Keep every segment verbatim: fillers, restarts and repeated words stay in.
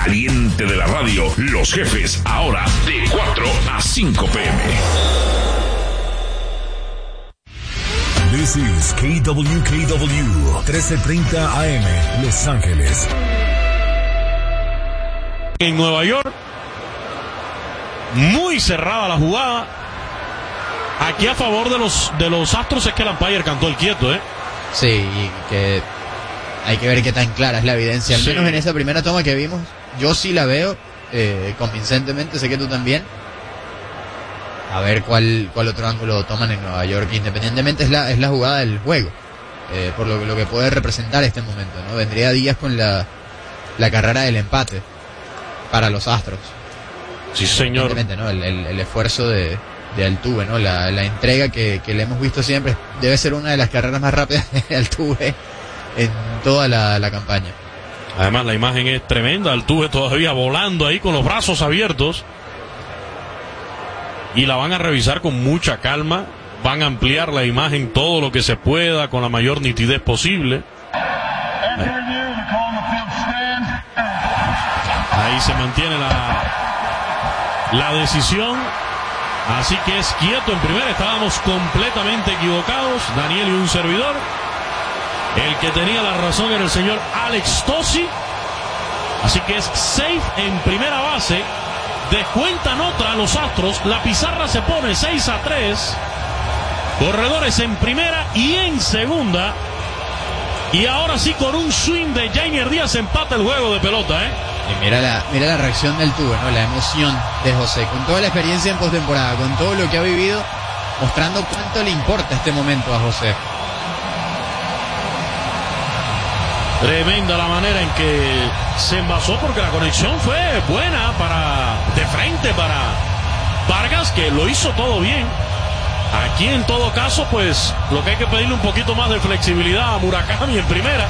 caliente de la radio. Los Jefes, ahora de cuatro a cinco p m This is K W K W trece treinta A M, Los Ángeles. En Nueva York, muy cerrada la jugada. Aquí a favor de los de los Astros es que el umpire cantó el quieto, ¿eh? Sí, y que hay que ver qué tan clara es la evidencia. Al Sí. menos en esa primera toma que vimos, yo sí la veo eh, convincentemente, sé que tú también. A ver cuál cuál otro ángulo toman en Nueva York. Independientemente es la es la jugada del juego, eh, por lo, lo que puede representar este momento, ¿no? Vendría Díaz con la, la carrera del empate para los Astros. Sí, señor. Evidentemente, ¿no? El, el, el esfuerzo de, de Altuve, ¿no? La, la entrega que, que le hemos visto siempre debe ser una de las carreras más rápidas de Altuve en toda la, la campaña. Además la imagen es tremenda, Altuve todavía volando ahí con los brazos abiertos. Y la van a revisar con mucha calma, van a ampliar la imagen todo lo que se pueda con la mayor nitidez posible. Ahí se mantiene la, la decisión. Así que es quieto en primera, estábamos completamente equivocados, Daniel y un servidor. El que tenía la razón era el señor Alex Tosi. Así que es safe en primera base. Descuentan otra los Astros. La pizarra se pone seis a tres. Corredores en primera y en segunda. Y ahora sí, con un swing de Yainer Díaz, empata el juego de pelota, ¿eh? Y mira la, mira la reacción del Tuve, ¿no? La emoción de José, con toda la experiencia en postemporada, con todo lo que ha vivido, mostrando cuánto le importa este momento a José. Tremenda la manera en que se envasó, porque la conexión fue buena para de frente para Vargas, que lo hizo todo bien. Aquí en todo caso, pues lo que hay que pedirle un poquito más de flexibilidad a Murakami en primera.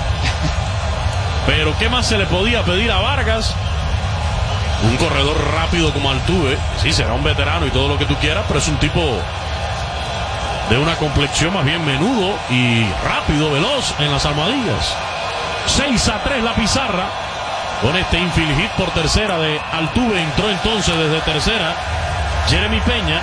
Pero ¿qué más se le podía pedir a Vargas? Un corredor rápido como Altuve. Sí, será un veterano y todo lo que tú quieras, pero es un tipo de una complexión más bien menudo y rápido, veloz en las almohadillas. seis a tres la pizarra. Con este infield hit por tercera de Altuve, entró entonces desde tercera Jeremy Peña.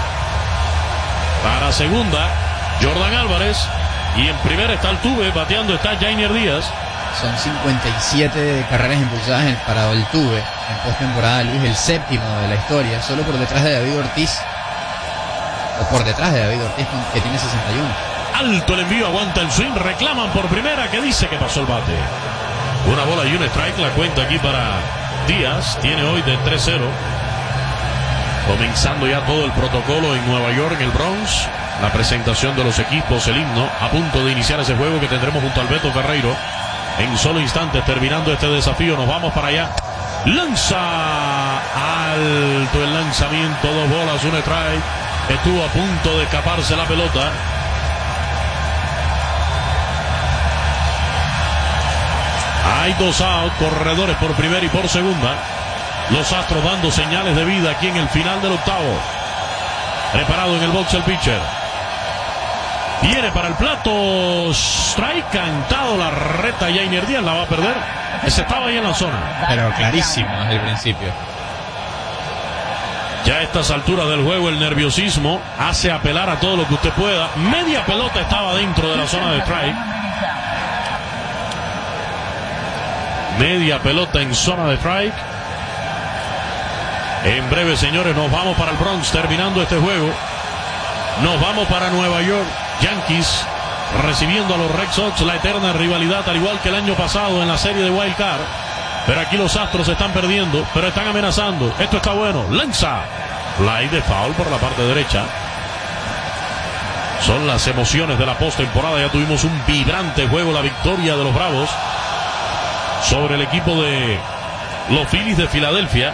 Para segunda, Jordan Álvarez. Y en primera está Altuve, bateando está Yainer Díaz. Son cincuenta y siete carreras impulsadas en, para Altuve en postemporada, Luis, el séptimo de la historia, solo por detrás de David Ortiz. O por detrás de David Ortiz, que tiene sesenta y uno. Alto el envío, aguanta el swing, reclaman por primera, que dice que pasó el bate. Una bola y un strike, la cuenta aquí para Díaz, tiene hoy de tres cero. Comenzando ya todo el protocolo en Nueva York, en el Bronx. La presentación de los equipos, el himno, a punto de iniciar ese juego que tendremos junto al Beto Ferreiro. En solo instantes, terminando este desafío, nos vamos para allá. Lanza alto el lanzamiento, dos bolas, un strike. Estuvo a punto de escaparse la pelota. Hay dos out, corredores por primera y por segunda. Los Astros dando señales de vida aquí en el final del octavo. Preparado en el box el pitcher. Viene para el plato. Strike, cantado la reta. Yainer Díaz la va a perder. Ese estaba ahí en la zona. Pero clarísimo desde el principio. Ya a estas alturas del juego el nerviosismo hace apelar a todo lo que usted pueda. Media pelota estaba dentro de la zona de strike. Media pelota en zona de strike. En breve, señores, nos vamos para el Bronx terminando este juego. Nos vamos para Nueva York. Yankees recibiendo a los Red Sox, la eterna rivalidad, al igual que el año pasado en la serie de Wild Card. Pero aquí los Astros están perdiendo, pero están amenazando. Esto está bueno. Lanza. Fly de foul por la parte derecha. Son las emociones de la postemporada. Ya tuvimos un vibrante juego, la victoria de los Bravos sobre el equipo de los Phillies de Filadelfia.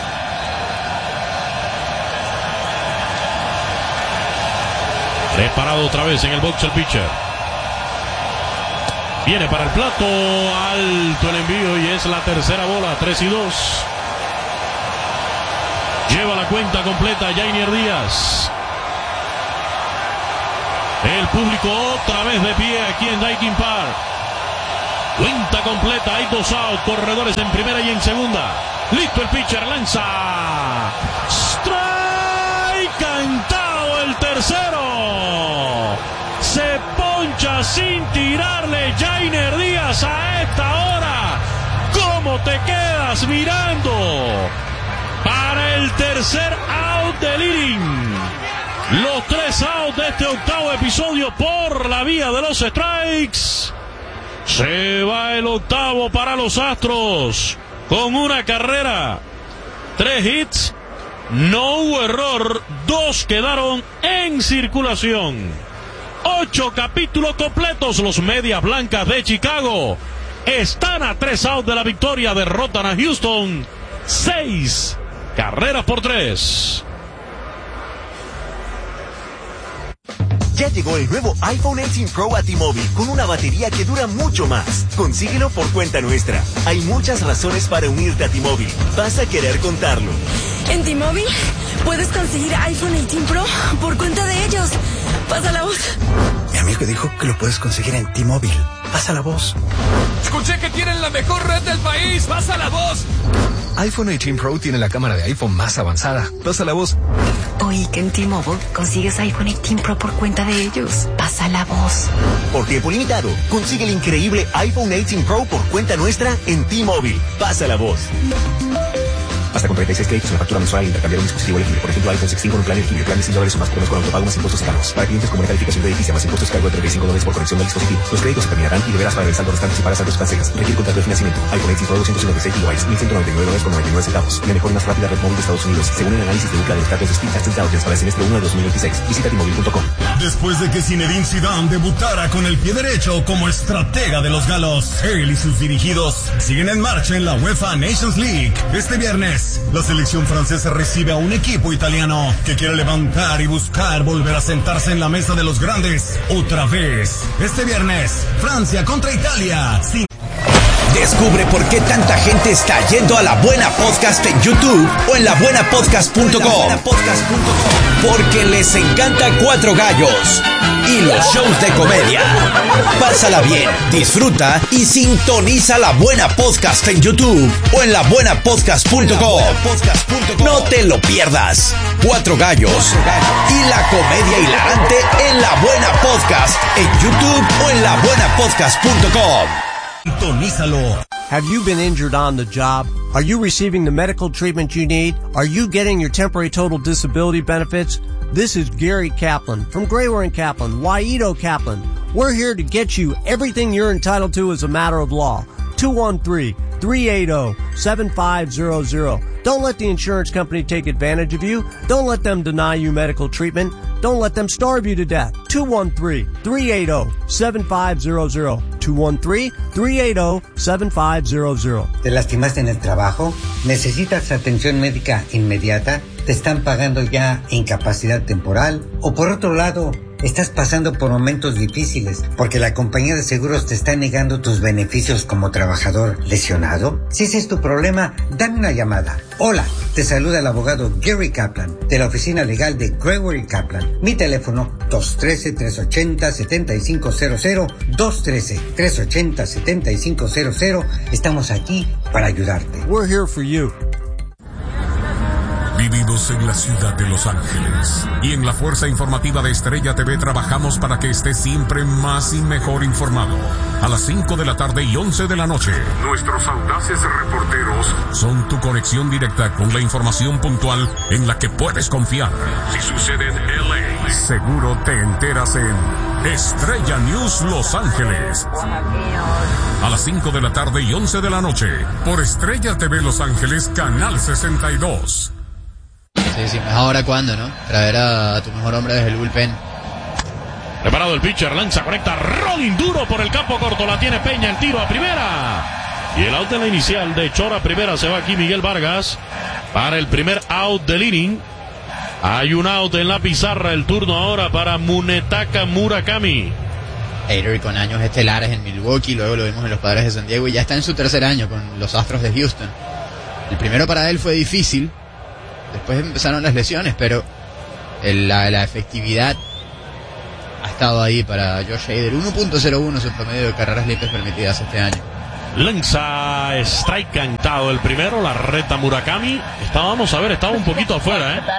Preparado otra vez en el box el pitcher. Viene para el plato, alto el envío y es la tercera bola, tres y dos. Lleva la cuenta completa Yainer Díaz. El público otra vez de pie aquí en Daikin Park. Cuenta completa, hay dos out, corredores en primera y en segunda. Listo el pitcher, lanza. Strike, cantado el tercero. Se poncha sin tirarle Yainer Díaz a esta hora. ¿Cómo te quedas mirando? Para el tercer out del inning. Los tres outs de este octavo episodio por la vía de los strikes. Se va el octavo para los Astros con una carrera, tres hits, no hubo error, dos quedaron en circulación. Ocho capítulos completos, los Medias Blancas de Chicago están a tres outs de la victoria, derrotan a Houston, seis carreras por tres. Ya llegó el nuevo iPhone dieciocho Pro a T-Mobile con una batería que dura mucho más. Consíguelo por cuenta nuestra. Hay muchas razones para unirte a T-Mobile. Vas a querer contarlo. En T-Mobile puedes conseguir iPhone dieciocho Pro por cuenta de ellos. Pasa la voz. Mi amigo dijo que lo puedes conseguir en T-Mobile. Pasa la voz. Escuché que tienen la mejor red del país. Pasa la voz. iPhone dieciocho Pro tiene la cámara de iPhone más avanzada. Pasa la voz. Oí que en T-Mobile consigues iPhone dieciocho Pro por cuenta de ellos. Pasa la voz. Por tiempo limitado, consigue el increíble iPhone dieciocho Pro por cuenta nuestra en T-Mobile. Pasa la voz. Hasta con treinta y seis créditos en la factura mensual al intercambiar un dispositivo elegible. Por ejemplo, iPhone dieciséis con un plan elegible. Plan de cien dólares o más por mes con autopago más impuestos pagos. Para clientes con una calificación de edificio más impuestos cargo de treinta y cinco dólares por conexión del dispositivo. Los créditos se terminarán y deberás pagar el saldo restante si pagas saldos cancelas. Requiere contrato de financiamiento. iPhone dieciocho Pro doscientos cincuenta y seis gigabytes, mil ciento noventa y nueve dólares con noventa y nueve centavos. La mejor y más rápida red móvil de Estados Unidos, según el análisis de Ookla de los datos de Speedtest Intelligence para el semestre uno de dos mil veintiséis. Visita T Mobile punto com. Después de que Zinedine Zidane debutara con el pie derecho como estratega de los galos, él y sus dirigidos siguen en marcha en la UEFA Nations League. Este viernes, la selección francesa recibe a un equipo italiano que quiere levantar y buscar volver a sentarse en la mesa de los grandes otra vez. Este viernes, Francia contra Italia. Sin... Descubre por qué tanta gente está yendo a La Buena Podcast en YouTube o en la buena podcast punto com. Porque les encanta Cuatro Gallos y los shows de comedia. Pásala bien, disfruta y sintoniza La Buena Podcast en YouTube o en la buena podcast punto com. No te lo pierdas. Cuatro Gallos y la comedia hilarante en La Buena Podcast en YouTube o en la buena podcast punto com. Sintonízalo. Have you been injured on the job? Are you receiving the medical treatment you need? Are you getting your temporary total disability benefits? This is Gary Kaplan from Grayware and Kaplan, Waito Kaplan. We're here to get you everything you're entitled to as a matter of law. two one three, three eight zero, seven five zero zero. Don't let the insurance company take advantage of you. Don't let them deny you medical treatment. Don't let them starve you to death. two one three, three eight zero, seven five zero zero. two one three, three eight zero, seven five zero zero. ¿Te lastimaste en el trabajo? ¿Necesitas atención médica inmediata? ¿Te están pagando ya incapacidad temporal? ¿O por otro lado, estás pasando por momentos difíciles porque la compañía de seguros te está negando tus beneficios como trabajador lesionado? Si ese es tu problema, dame una llamada. Hola, te saluda el abogado Gary Kaplan de la oficina legal de Grayware y Kaplan. Mi teléfono dos uno tres, tres ocho cero, siete cinco cero cero, dos uno tres, tres ocho cero, siete cinco cero cero. Estamos aquí para ayudarte. We're here for you. Vivimos en la ciudad de Los Ángeles y en la Fuerza Informativa de Estrella T V trabajamos para que estés siempre más y mejor informado. A las cinco de la tarde y once de la noche, nuestros audaces reporteros son tu conexión directa con la información puntual en la que puedes confiar. Si sucede en L A, seguro te enteras en Estrella News Los Ángeles. A las cinco de la tarde y once de la noche, por Estrella T V Los Ángeles, Canal sesenta y dos. Sí, sí, ahora cuándo, ¿no? Traer a tu mejor hombre desde el bullpen. Preparado el pitcher, lanza, conecta, rolling duro por el campo corto, la tiene Peña, el tiro a primera. Y el out de la inicial de Chora primera, se va aquí Miguel Vargas para el primer out del inning. Hay un out en la pizarra, el turno ahora para Munetaka Murakami. Hader con años estelares en Milwaukee, luego lo vimos en los Padres de San Diego y ya está en su tercer año con los Astros de Houston. El primero para él fue difícil. Después empezaron las lesiones, pero el, la, la efectividad ha estado ahí para Josh Hader. uno punto cero uno su promedio de carreras limpias permitidas este año. Lanza strike cantado el primero, la reta Murakami. Estábamos a ver, estaba un poquito afuera, ¿eh?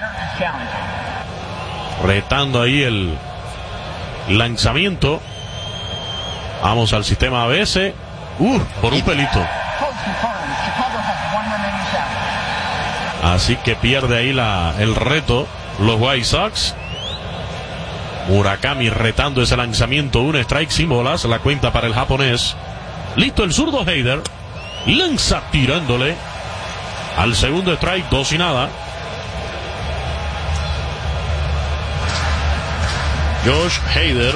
Retando ahí el lanzamiento. Vamos al sistema A B S. Uh, por un pelito. Así que pierde ahí la, el reto los White Sox. Murakami retando ese lanzamiento. Un strike sin bolas. La cuenta para el japonés. Listo el zurdo Hader. Lanza tirándole al segundo strike. Dos y nada. Josh Hader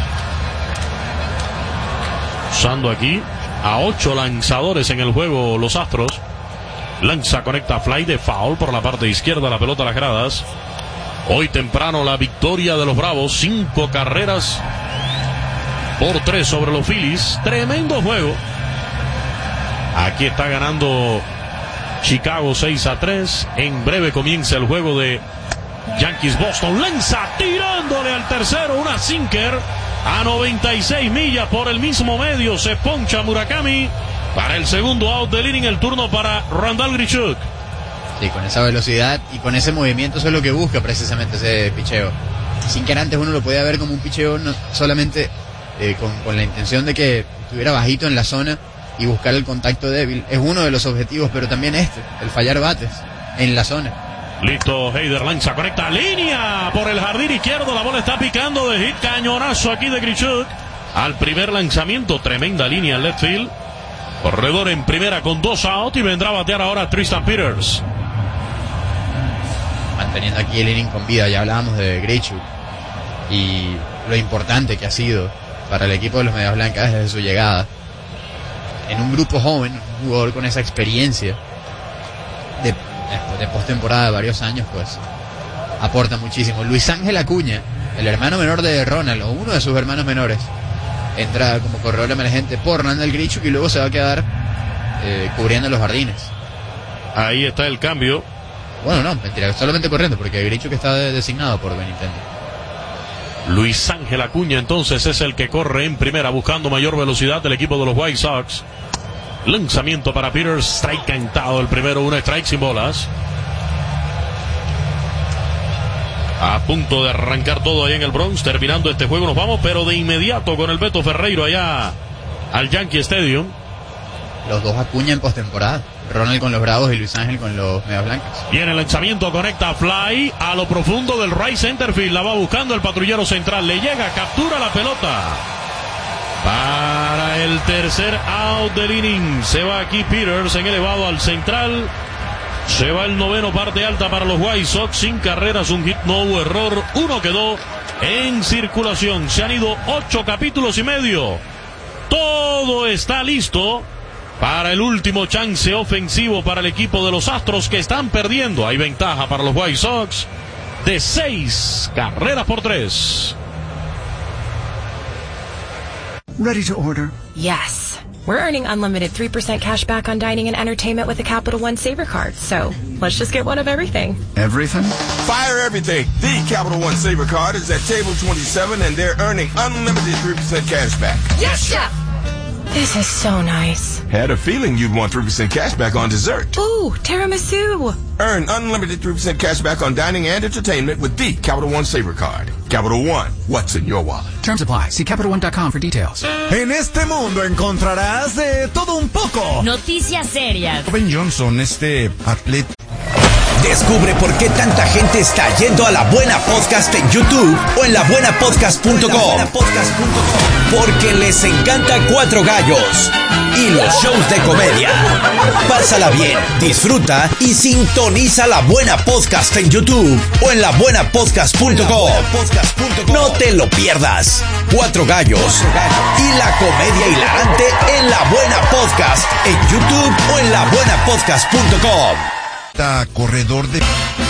usando aquí a ocho lanzadores en el juego los Astros. Lanza, conecta fly de foul por la parte izquierda, la pelota a las gradas. Hoy temprano la victoria de los Bravos, cinco carreras por tres sobre los Phillies. Tremendo juego. Aquí está ganando Chicago seis a tres. En breve comienza el juego de Yankees Boston. Lanza tirándole al tercero, una sinker a noventa y seis millas por el mismo medio. Se poncha Murakami para el segundo out del inning. El turno para Randall Grichuk. Sí, con esa velocidad y con ese movimiento, eso es lo que busca precisamente ese picheo. Sin que antes uno lo podía ver como un picheo no, solamente eh, con, con la intención de que estuviera bajito en la zona y buscar el contacto débil. Es uno de los objetivos, pero también este, el fallar bates en la zona. Listo, Hader lanza, conecta línea por el jardín izquierdo. La bola está picando de hit, cañonazo aquí de Grichuk. Al primer lanzamiento, tremenda línea en left field. Corredor en primera con dos out y vendrá a batear ahora Tristan Peters. Manteniendo aquí el inning con vida, ya hablábamos de Grichuk y lo importante que ha sido para el equipo de los Medias Blancas desde su llegada. En un grupo joven, un jugador con esa experiencia de, de postemporada de varios años, pues aporta muchísimo. Luis Ángel Acuña, el hermano menor de Ronald, o uno de sus hermanos menores, entra como corredor emergente por Randall Grichuk y luego se va a quedar eh, cubriendo los jardines. Ahí está el cambio. Bueno, no, mentira, solamente corriendo, porque Grichuk está de, designado por Benintendi. Luis Ángel Acuña entonces es el que corre en primera buscando mayor velocidad del equipo de los White Sox. Lanzamiento para Peters, strike cantado el primero, una strike sin bolas. A punto de arrancar todo ahí en el Bronx, terminando este juego nos vamos, pero de inmediato con el Beto Ferreiro allá al Yankee Stadium. Los dos Acuña en postemporada, Ronald con los Bravos y Luis Ángel con los Medias Blancas. Viene el lanzamiento, conecta fly a lo profundo del right center field, la va buscando el patrullero central, le llega, captura la pelota para el tercer out del inning. Se va aquí Peters en elevado al central. Se va el noveno, parte alta para los White Sox, sin carreras, un hit, no hubo error, uno quedó en circulación. Se han ido ocho capítulos y medio. Todo está listo para el último chance ofensivo para el equipo de los Astros, que están perdiendo. Hay ventaja para los White Sox de seis carreras por tres. Ready to order? Yes. We're earning unlimited three percent cash back on dining and entertainment with the Capital One Saver Card. So let's just get one of everything. Everything? Fire everything. The Capital One Saver Card is at table twenty-seven and they're earning unlimited three percent cash back. Yes, Chef! This is so nice. Had a feeling you'd want three percent cash back on dessert. Ooh, tiramisu. Earn unlimited three percent cash back on dining and entertainment with the Capital One Saver Card. Capital One, what's in your wallet? Terms apply. See Capital One dot com for details. En este mundo encontrarás de todo un poco. Noticias serias. Ben Johnson, este atleta. Descubre por qué tanta gente está yendo a La Buena Podcast en YouTube o en la buena podcast punto com. Porque les encanta Cuatro Gallos y los shows de comedia. Pásala bien, disfruta y sintoniza La Buena Podcast en YouTube o en la buena podcast punto com. No te lo pierdas. Cuatro Gallos y la comedia hilarante en La Buena Podcast en YouTube o en la buena podcast punto com. Corredor de...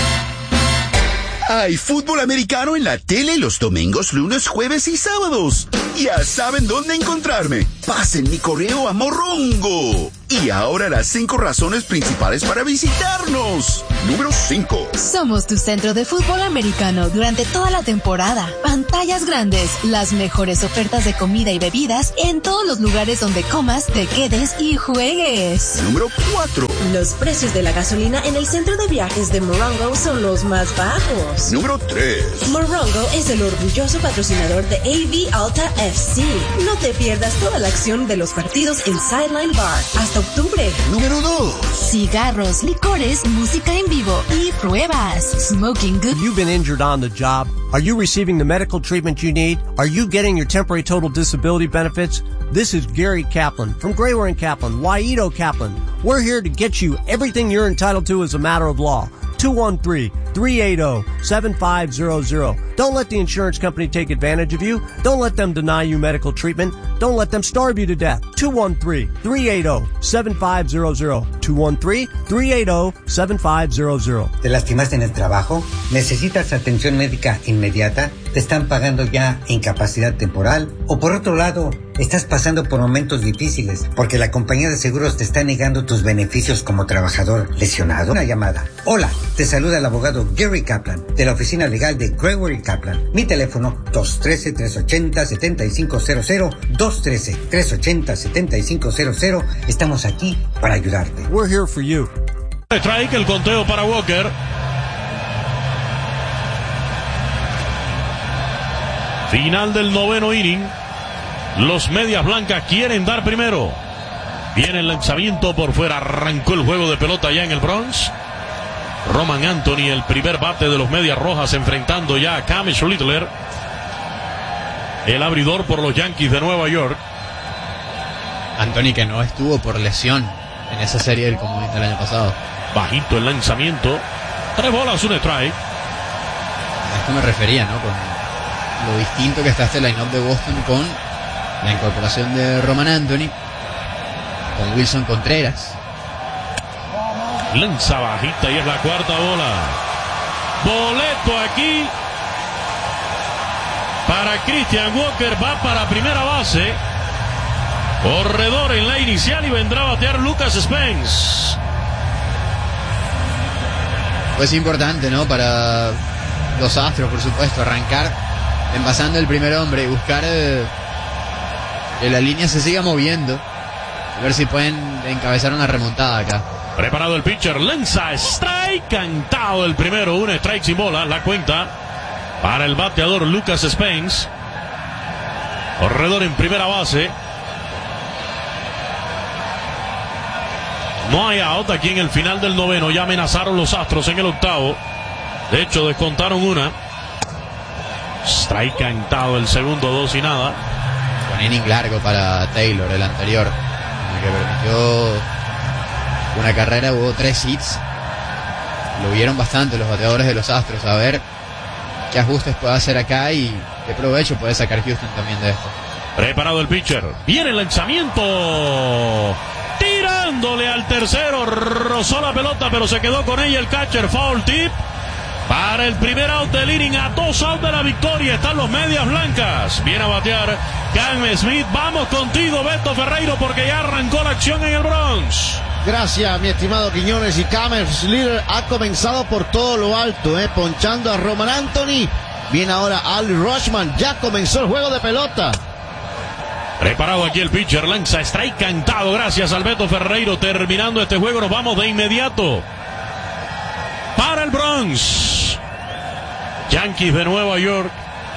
Hay fútbol americano en la tele los domingos, lunes, jueves y sábados. Ya saben dónde encontrarme. Pasen mi correo a Morrongo. Y ahora las cinco razones principales para visitarnos. Número cinco. Somos tu centro de fútbol americano durante toda la temporada. Pantallas grandes, las mejores ofertas de comida y bebidas en todos los lugares donde comas, te quedes y juegues. Número cuatro. Los precios de la gasolina en el centro de viajes de Morongo son los más bajos. Número tres. Morongo es el orgulloso patrocinador de A V Alta F C. No te pierdas toda la acción de los partidos en Sideline Bar hasta octubre. Número dos. Cigarros, licores, música en vivo y pruebas. Smoking good. You've been injured on the job. Are you receiving the medical treatment you need? Are you getting your temporary total disability benefits? This is Gary Kaplan from Grayware and Kaplan, Waito Kaplan. We're here to get you everything you're entitled to as a matter of law. two one three, three eight zero, seven five zero zero. Don't let the insurance company take advantage of you. Don't let them deny you medical treatment. Don't let them starve you to death. two one three, three eight zero, seven five zero zero. two one three, three eight zero, seven five zero zero. ¿Te lastimaste en el trabajo? ¿Necesitas atención médica inmediata? ¿Te están pagando ya incapacidad temporal? ¿O por otro lado, estás pasando por momentos difíciles porque la compañía de seguros te está negando tus beneficios como trabajador lesionado? Una llamada. Hola, te saluda el abogado Gary Kaplan de la oficina legal de Grayware y Kaplan. Mi teléfono dos uno tres, tres ocho cero, siete cinco cero cero, dos uno tres, tres ocho cero, siete cinco cero cero. Estamos aquí para ayudarte. We're here for you. Strike, el conteo para Walker. Final del noveno inning. Los medias blancas quieren dar primero. Viene el lanzamiento por fuera. Arrancó el juego de pelota ya en el Bronx. Roman Anthony, el primer bate de los medias rojas, enfrentando ya a Cam Schlittler, el abridor por los Yankees de Nueva York. Anthony, que no estuvo por lesión en esa serie del comodín del año pasado. Bajito el lanzamiento. Tres bolas, un strike. A esto me refería, ¿no? Con lo distinto que está este line-up de Boston con la incorporación de Roman Anthony, con Wilson Contreras. Lanza bajita y es la cuarta bola. Boleto aquí para Christian Walker. Va para primera base. Corredor en la inicial y vendrá a batear Lucas Spence. Pues importante, ¿no? Para los Astros, por supuesto, arrancar envasando el primer hombre y buscar eh, que la línea se siga moviendo. A ver si pueden encabezar una remontada acá. Preparado el pitcher, lanza strike, cantado el primero, un strike sin bola, la cuenta para el bateador Lucas Spence. Corredor en primera base. No hay out aquí en el final del noveno, ya amenazaron los Astros en el octavo. De hecho, descontaron una. Strike cantado el segundo, dos y nada. Un inning largo para Taylor, el anterior, el que permitió una carrera, hubo tres hits. Lo vieron bastante los bateadores de los Astros. A ver qué ajustes puede hacer acá y qué provecho puede sacar Houston también de esto. Preparado el pitcher. Viene el lanzamiento. Tirándole al tercero. Rozó la pelota, pero se quedó con ella el catcher. Foul tip. Para el primer out del inning, a dos outs de la victoria están los medias blancas. Viene a batear Cam Smith. Vamos contigo, Beto Ferreiro, porque ya arrancó la acción en el Bronx. Gracias, mi estimado Quiñones. Y Cam Schlittler ha comenzado por todo lo alto, eh, ponchando a Roman Anthony. Viene ahora Al Rushman. Ya comenzó el juego de pelota. Preparado aquí el pitcher, lanza strike cantado. Gracias al Beto Ferreiro. Terminando este juego, nos vamos de inmediato para el Bronx. Yankees de Nueva York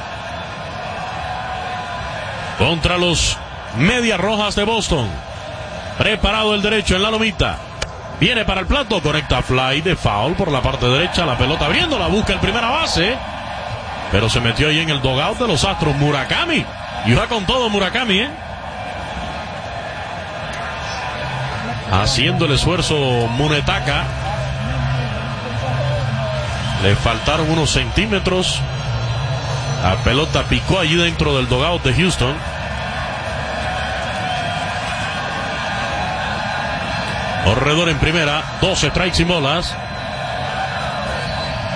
contra los Medias Rojas de Boston. Preparado el derecho en la lomita. Viene para el plato, conecta fly de foul por la parte derecha. La pelota abriéndola, busca el primera base, pero se metió ahí en el dugout de los Astros Murakami. Y va con todo Murakami, ¿eh? Haciendo el esfuerzo Munetaka. Le faltaron unos centímetros. La pelota picó allí dentro del dugout de Houston. Corredor en primera, doce strikes y bolas.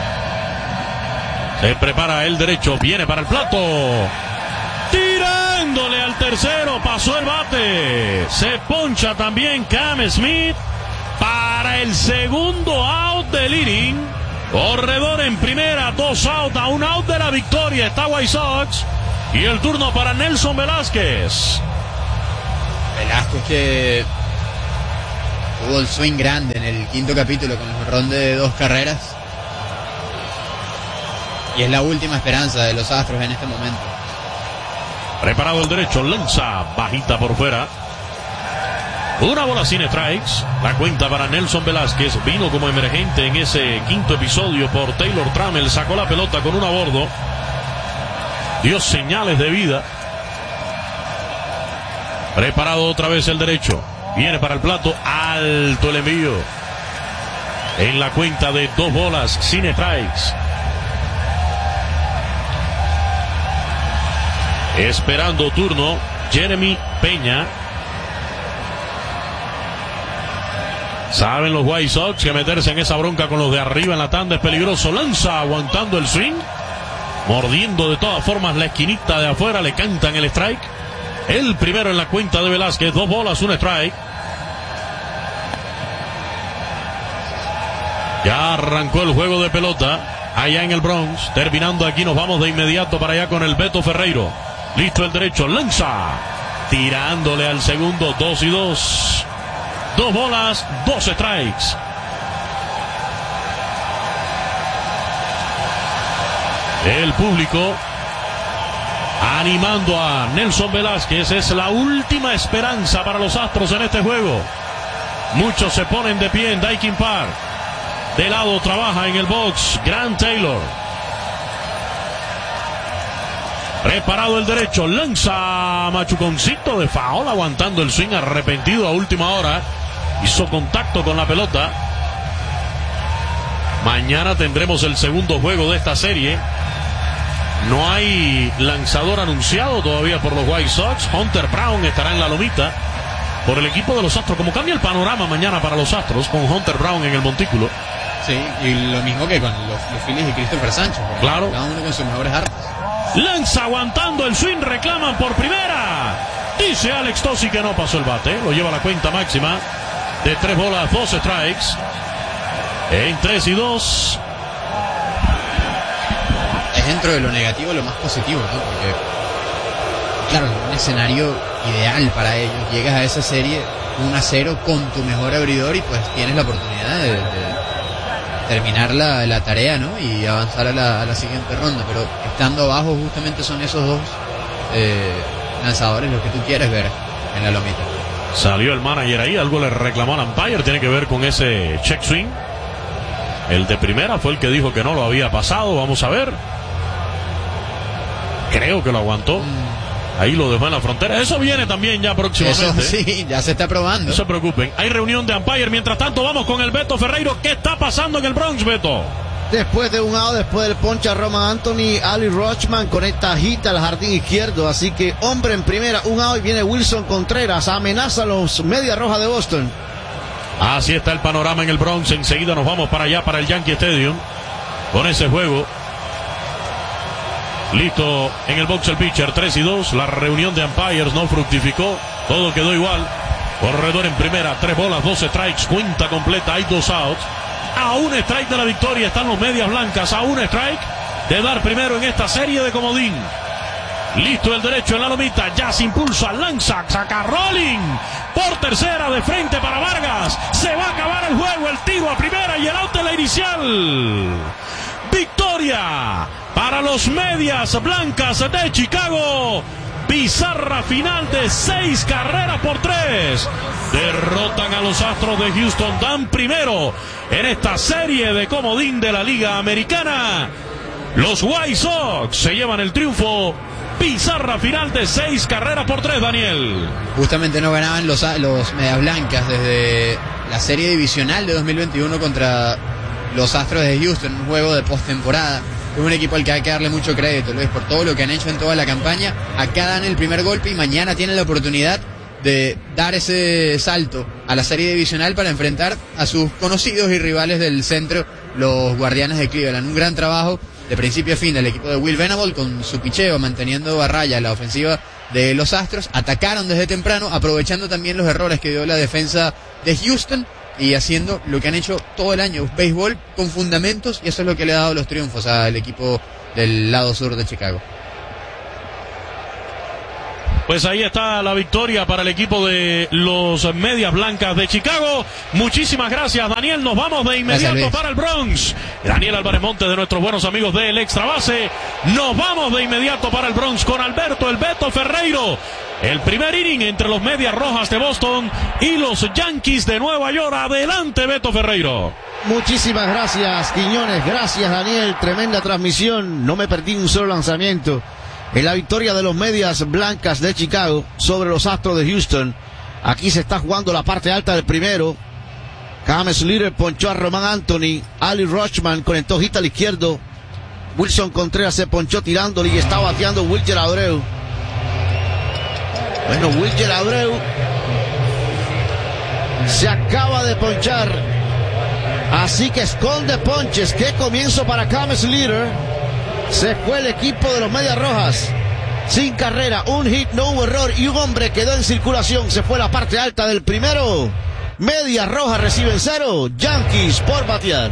Se prepara el derecho, viene para el plato. Tirando tirándole al tercero, pasó el bate, se poncha también Cam Smith para el segundo out del inning. Corredor en primera, dos out, a un out de la victoria está White Sox. Y el turno para Nelson Velázquez. Velázquez que tuvo el swing grande en el quinto capítulo con el jonrón de dos carreras. Y es la última esperanza de los Astros en este momento. Preparado el derecho, lanza bajita por fuera. Una bola sin strikes. La cuenta para Nelson Velázquez. Vino como emergente en ese quinto episodio por Taylor Trammell. Sacó la pelota con una a bordo. Dio señales de vida. Preparado otra vez el derecho. Viene para el plato. Alto el envío. En la cuenta de dos bolas sin strikes. Esperando turno, Jeremy Peña. Saben los White Sox que meterse en esa bronca con los de arriba en la tanda es peligroso. Lanza aguantando el swing. Mordiendo de todas formas la esquinita de afuera. Le cantan el strike. El primero en la cuenta de Velázquez. Dos bolas, un strike. Ya arrancó el juego de pelota allá en el Bronx. Terminando aquí, nos vamos de inmediato para allá con el Beto Ferreiro. Listo el derecho, lanza. Tirándole al segundo, dos y dos. Dos bolas, dos strikes. El público animando a Nelson Velázquez. Es la última esperanza para los Astros en este juego. Muchos se ponen de pie en Daikin Park. De lado trabaja en el box Grant Taylor. Preparado el derecho, lanza machuconcito de foul, aguantando el swing, arrepentido a última hora. Hizo contacto con la pelota. Mañana tendremos el segundo juego de esta serie. No hay lanzador anunciado todavía por los White Sox. Hunter Brown estará en la lomita por el equipo de los Astros. Como cambia el panorama mañana para los Astros con Hunter Brown en el montículo. Sí, y lo mismo que con los, los Phillies y Christopher Sánchez. Claro. Cada uno con sus mejores armas. Lanza aguantando el swing, reclaman por primera. Dice Alex Tosi que no pasó el bate. Lo lleva a la cuenta máxima de tres bolas, dos strikes. En tres y dos. Es dentro de lo negativo lo más positivo, ¿no? Porque, claro, es un escenario ideal para ellos. Llegas a esa serie uno a cero con tu mejor abridor y pues tienes la oportunidad de, de terminar la, la tarea, ¿no? Y avanzar a la, a la siguiente ronda. Pero estando abajo justamente son esos dos eh, lanzadores los que tú quieres ver en la lomita. Salió el manager ahí, algo le reclamó al umpire, tiene que ver con ese check swing. El de primera fue el que dijo que no lo había pasado, vamos a ver. Creo que lo aguantó. Ahí lo dejó en la frontera. Eso viene también ya próximamente. Eso sí, ya se está probando. No se preocupen. Hay reunión de umpire. Mientras tanto, vamos con el Beto Ferreiro. ¿Qué está pasando en el Bronx, Beto? Después de un out, después del ponche a Roman Anthony, Ali Rochman conecta agita al jardín izquierdo. Así que hombre en primera, un out y viene Wilson Contreras. Amenaza a los Media Roja de Boston. Así está el panorama en el Bronx. Enseguida nos vamos para allá, para el Yankee Stadium, con ese juego. Listo en el box el pitcher, tres y dos. La reunión de umpires no fructificó. Todo quedó igual. Corredor en primera, tres bolas, dos strikes, cuenta completa, hay dos outs. A un strike de la victoria están los Medias Blancas. A un strike de dar primero en esta serie de comodín. Listo el derecho en la lomita. Ya se impulsa, lanza, saca rolling. Por tercera, de frente para Vargas. Se va a acabar el juego. El tiro a primera y el out de la inicial. Victoria para los Medias Blancas de Chicago. Pizarra final de seis carreras por tres. Derrotan a los Astros de Houston. Dan primero en esta serie de comodín de la Liga Americana. Los White Sox se llevan el triunfo. Pizarra final de seis carreras por tres, Daniel. Justamente no ganaban los, los Medias Blancas desde la serie divisional de dos mil veintiuno contra los Astros de Houston, un juego de postemporada. Es un equipo al que hay que darle mucho crédito, Luis, por todo lo que han hecho en toda la campaña. Acá dan el primer golpe y mañana tienen la oportunidad de dar ese salto a la serie divisional para enfrentar a sus conocidos y rivales del centro, los Guardianes de Cleveland. Un gran trabajo de principio a fin del equipo de Will Venable con su picheo, manteniendo a raya la ofensiva de los Astros, atacaron desde temprano, aprovechando también los errores que dio la defensa de Houston y haciendo lo que han hecho todo el año, béisbol con fundamentos, y eso es lo que le ha dado los triunfos al equipo del lado sur de Chicago. Pues ahí está la victoria para el equipo de los Medias Blancas de Chicago. Muchísimas gracias, Daniel. Nos vamos de inmediato gracias, para el Bronx. Daniel Álvarez Montes, de nuestros buenos amigos del Extra Base. Nos vamos de inmediato para el Bronx con Alberto el Beto Ferreiro. El primer inning entre los Medias Rojas de Boston y los Yankees de Nueva York. Adelante, Beto Ferreiro. Muchísimas gracias, Quiñones. Gracias, Daniel. Tremenda transmisión. No me perdí un solo lanzamiento. En la victoria de los Medias Blancas de Chicago sobre los Astros de Houston. Aquí se está jugando la parte alta del primero. James Leiter ponchó a Román Anthony. Ali Rochman conectó hit al izquierdo. Wilson Contreras se ponchó tirándole y está bateando Wilker Abreu. Bueno, Wilker Abreu se acaba de ponchar. Así que esconde ponches. Qué comienzo para James Leiter. Se fue el equipo de los Medias Rojas sin carrera, un hit, no hubo error y un hombre quedó en circulación. Se fue la parte alta del primero. Medias Rojas reciben cero, Yankees por batear.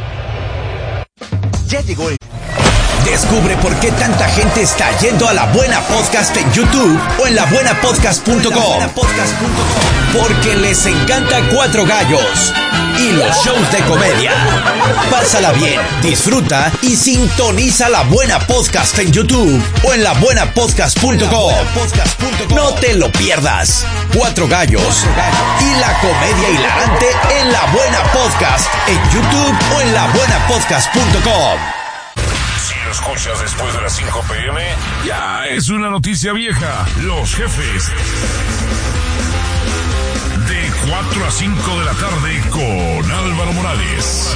Ya llegó el... Descubre por qué tanta gente está yendo a La Buena Podcast en YouTube o en la buena podcast punto com. Porque les encanta Cuatro Gallos y los shows de comedia. Pásala bien, disfruta y sintoniza La Buena Podcast en YouTube o en la buena podcast punto com. No te lo pierdas. Cuatro Gallos y la comedia hilarante en La Buena Podcast en YouTube o en la buena podcast punto com. Si lo escuchas después de las cinco pe eme, ya es una noticia vieja. Los jefes. De cuatro a cinco de la tarde con Álvaro Morales.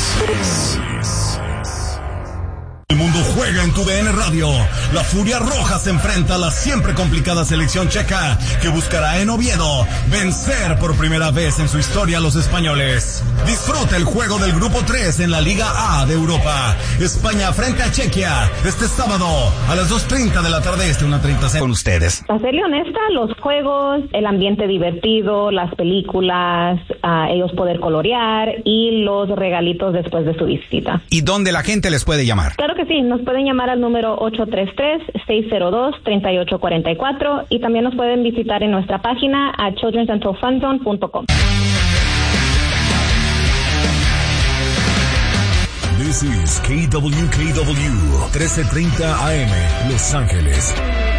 El mundo juega en tu D N Radio. La Furia Roja se enfrenta a la siempre complicada selección checa, que buscará en Oviedo vencer por primera vez en su historia a los españoles. Disfruta el juego del Grupo tres en la Liga A de Europa. España frente a Chequia este sábado a las dos treinta de la tarde este, una treinta con ustedes. Para serle honesta, los juegos, el ambiente divertido, las películas, uh, ellos poder colorear y los regalitos después de su visita. ¿Y dónde la gente les puede llamar? Claro que sí, nos pueden llamar al número ocho tres tres, seis cero dos, tres ocho cuatro cuatro y también nos pueden visitar en nuestra página a children's dental fun zone punto com. This is K W K W trece treinta A M Los Ángeles.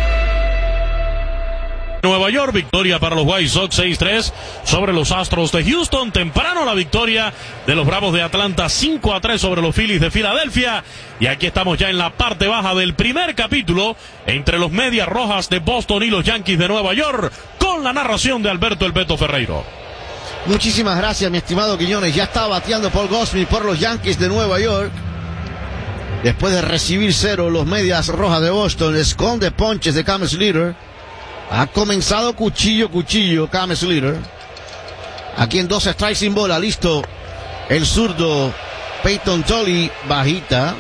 Nueva York, victoria para los White Sox seis tres sobre los Astros de Houston. Temprano la victoria de los Bravos de Atlanta cinco a tres sobre los Phillies de Filadelfia. Y aquí estamos ya en la parte baja del primer capítulo entre los Medias Rojas de Boston y los Yankees de Nueva York, con la narración de Alberto el Beto Ferreiro. Muchísimas gracias, mi estimado Quiñones. Ya está bateando Paul Goldschmidt por los Yankees de Nueva York. Después de recibir cero, los Medias Rojas de Boston esconde ponches de James Leiter. Ha comenzado cuchillo, cuchillo, James Leiter. Aquí en dos strikes sin bola, listo. El zurdo Peyton Tolly, bajita.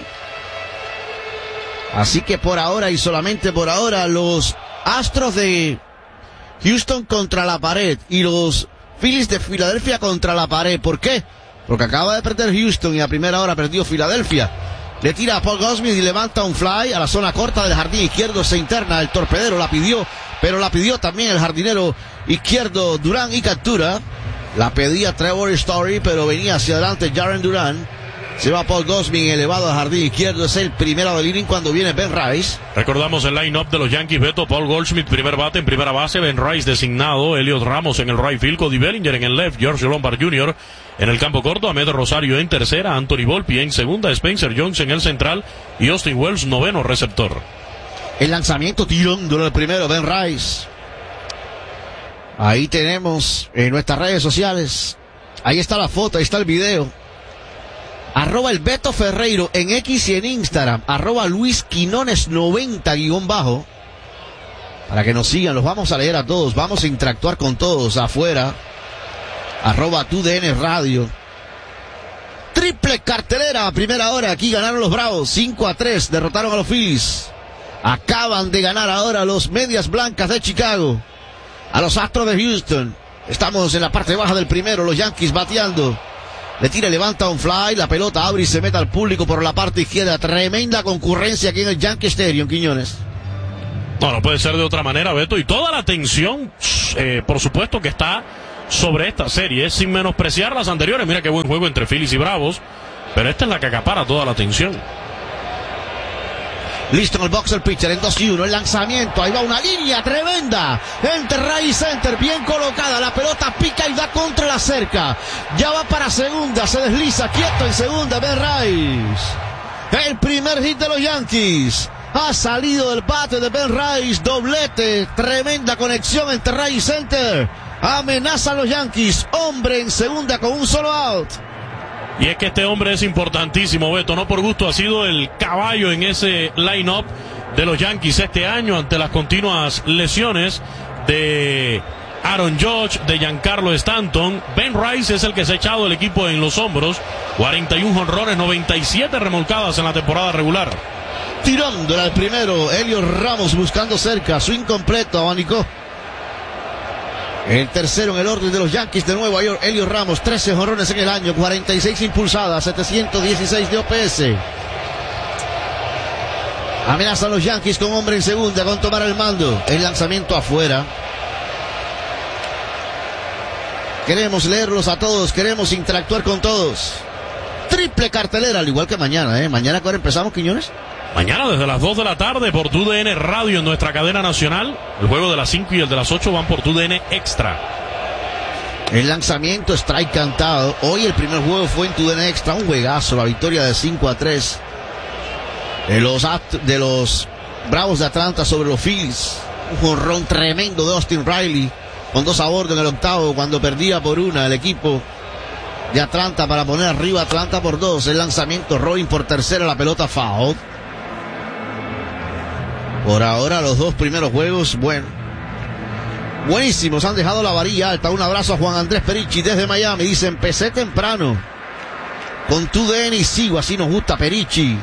Así que por ahora y solamente por ahora, los Astros de Houston contra la pared y los Phillies de Filadelfia contra la pared. ¿Por qué? Porque acaba de perder Houston y a primera hora perdió Filadelfia. Le tira a Paul Goldschmidt y levanta un fly a la zona corta del jardín izquierdo. Se interna el torpedero, la pidió, pero la pidió también el jardinero izquierdo Durán y captura. La pedía Trevor Story, pero venía hacia adelante Jarren Duran. Se va Paul Goldschmidt elevado al jardín izquierdo. Es el primero del inning cuando viene Ben Rice. Recordamos el line-up de los Yankees, Beto. Paul Goldschmidt, primer bate en primera base. Ben Rice designado. Elliot Ramos en el right field. Cody Bellinger en el left. George Lombard junior en el campo corto. Ahmed Rosario en tercera. Anthony Volpi en segunda. Spencer Jones en el central. Y Austin Wells, noveno receptor. El lanzamiento tirón duro el primero, Ben Rice. Ahí tenemos en nuestras redes sociales. Ahí está la foto, ahí está el video. Arroba el Beto Ferreiro en X y en Instagram. Arroba Luis Quinones noventa guión bajo. Para que nos sigan, los vamos a leer a todos. Vamos a interactuar con todos afuera. Arroba tu D N Radio. Triple cartelera, primera hora. Aquí ganaron los Bravos. cinco a tres. Derrotaron a los Phillies. Acaban de ganar ahora los Medias Blancas de Chicago a los Astros de Houston. Estamos en la parte baja del primero, los Yankees bateando. Le tira, levanta un fly, la pelota abre y se mete al público por la parte izquierda. Tremenda concurrencia aquí en el Yankee Stadium, Quiñones. No, no puede ser de otra manera, Beto. Y toda la atención, eh, por supuesto, que está sobre esta serie, sin menospreciar las anteriores. Mira qué buen juego entre Phillies y Bravos, pero esta es la que acapara toda la atención. Listo en el box el pitcher en dos y uno, el lanzamiento, ahí va una línea tremenda, entre right center, bien colocada, la pelota pica y da contra la cerca, ya va para segunda, se desliza, quieto en segunda, Ben Rice. El primer hit de los Yankees, ha salido del bate de Ben Rice, doblete, tremenda conexión entre right center, amenaza a los Yankees, hombre en segunda con un solo out. Y es que este hombre es importantísimo, Beto, no por gusto ha sido el caballo en ese line-up de los Yankees este año ante las continuas lesiones de Aaron Judge, de Giancarlo Stanton. Ben Rice es el que se ha echado el equipo en los hombros, cuarenta y uno jonrones, noventa y siete remolcadas en la temporada regular. Tirándola al primero, Helios Ramos buscando cerca, swing completo, abanicó. El tercero en el orden de los Yankees de Nueva York, Helios Ramos, trece jonrones en el año, cuarenta y seis impulsadas, setecientos dieciséis de O P S. Amenazan los Yankees con hombre en segunda, con tomar el mando. El lanzamiento afuera. Queremos leerlos a todos, queremos interactuar con todos. Triple cartelera, al igual que mañana, ¿eh? Mañana, ¿cuándo empezamos, Quiñones? Mañana desde las dos de la tarde por T U D N Radio en nuestra cadena nacional. El juego de las cinco y el de las ocho van por T U D N Extra. El lanzamiento, strike cantado. Hoy el primer juego fue en T U D N Extra, un juegazo, la victoria de cinco a tres de los, de los Bravos de Atlanta sobre los Phillies. Un jonrón tremendo de Austin Riley, con dos a bordo en el octavo, cuando perdía por una el equipo de Atlanta para poner arriba a Atlanta por dos. El lanzamiento, Robin por tercera, la pelota foul. Por ahora los dos primeros juegos, bueno, buenísimos, han dejado la varilla alta. Un abrazo a Juan Andrés Perichi desde Miami. Dice, empecé temprano con T U D N y sigo, así nos gusta Perichi.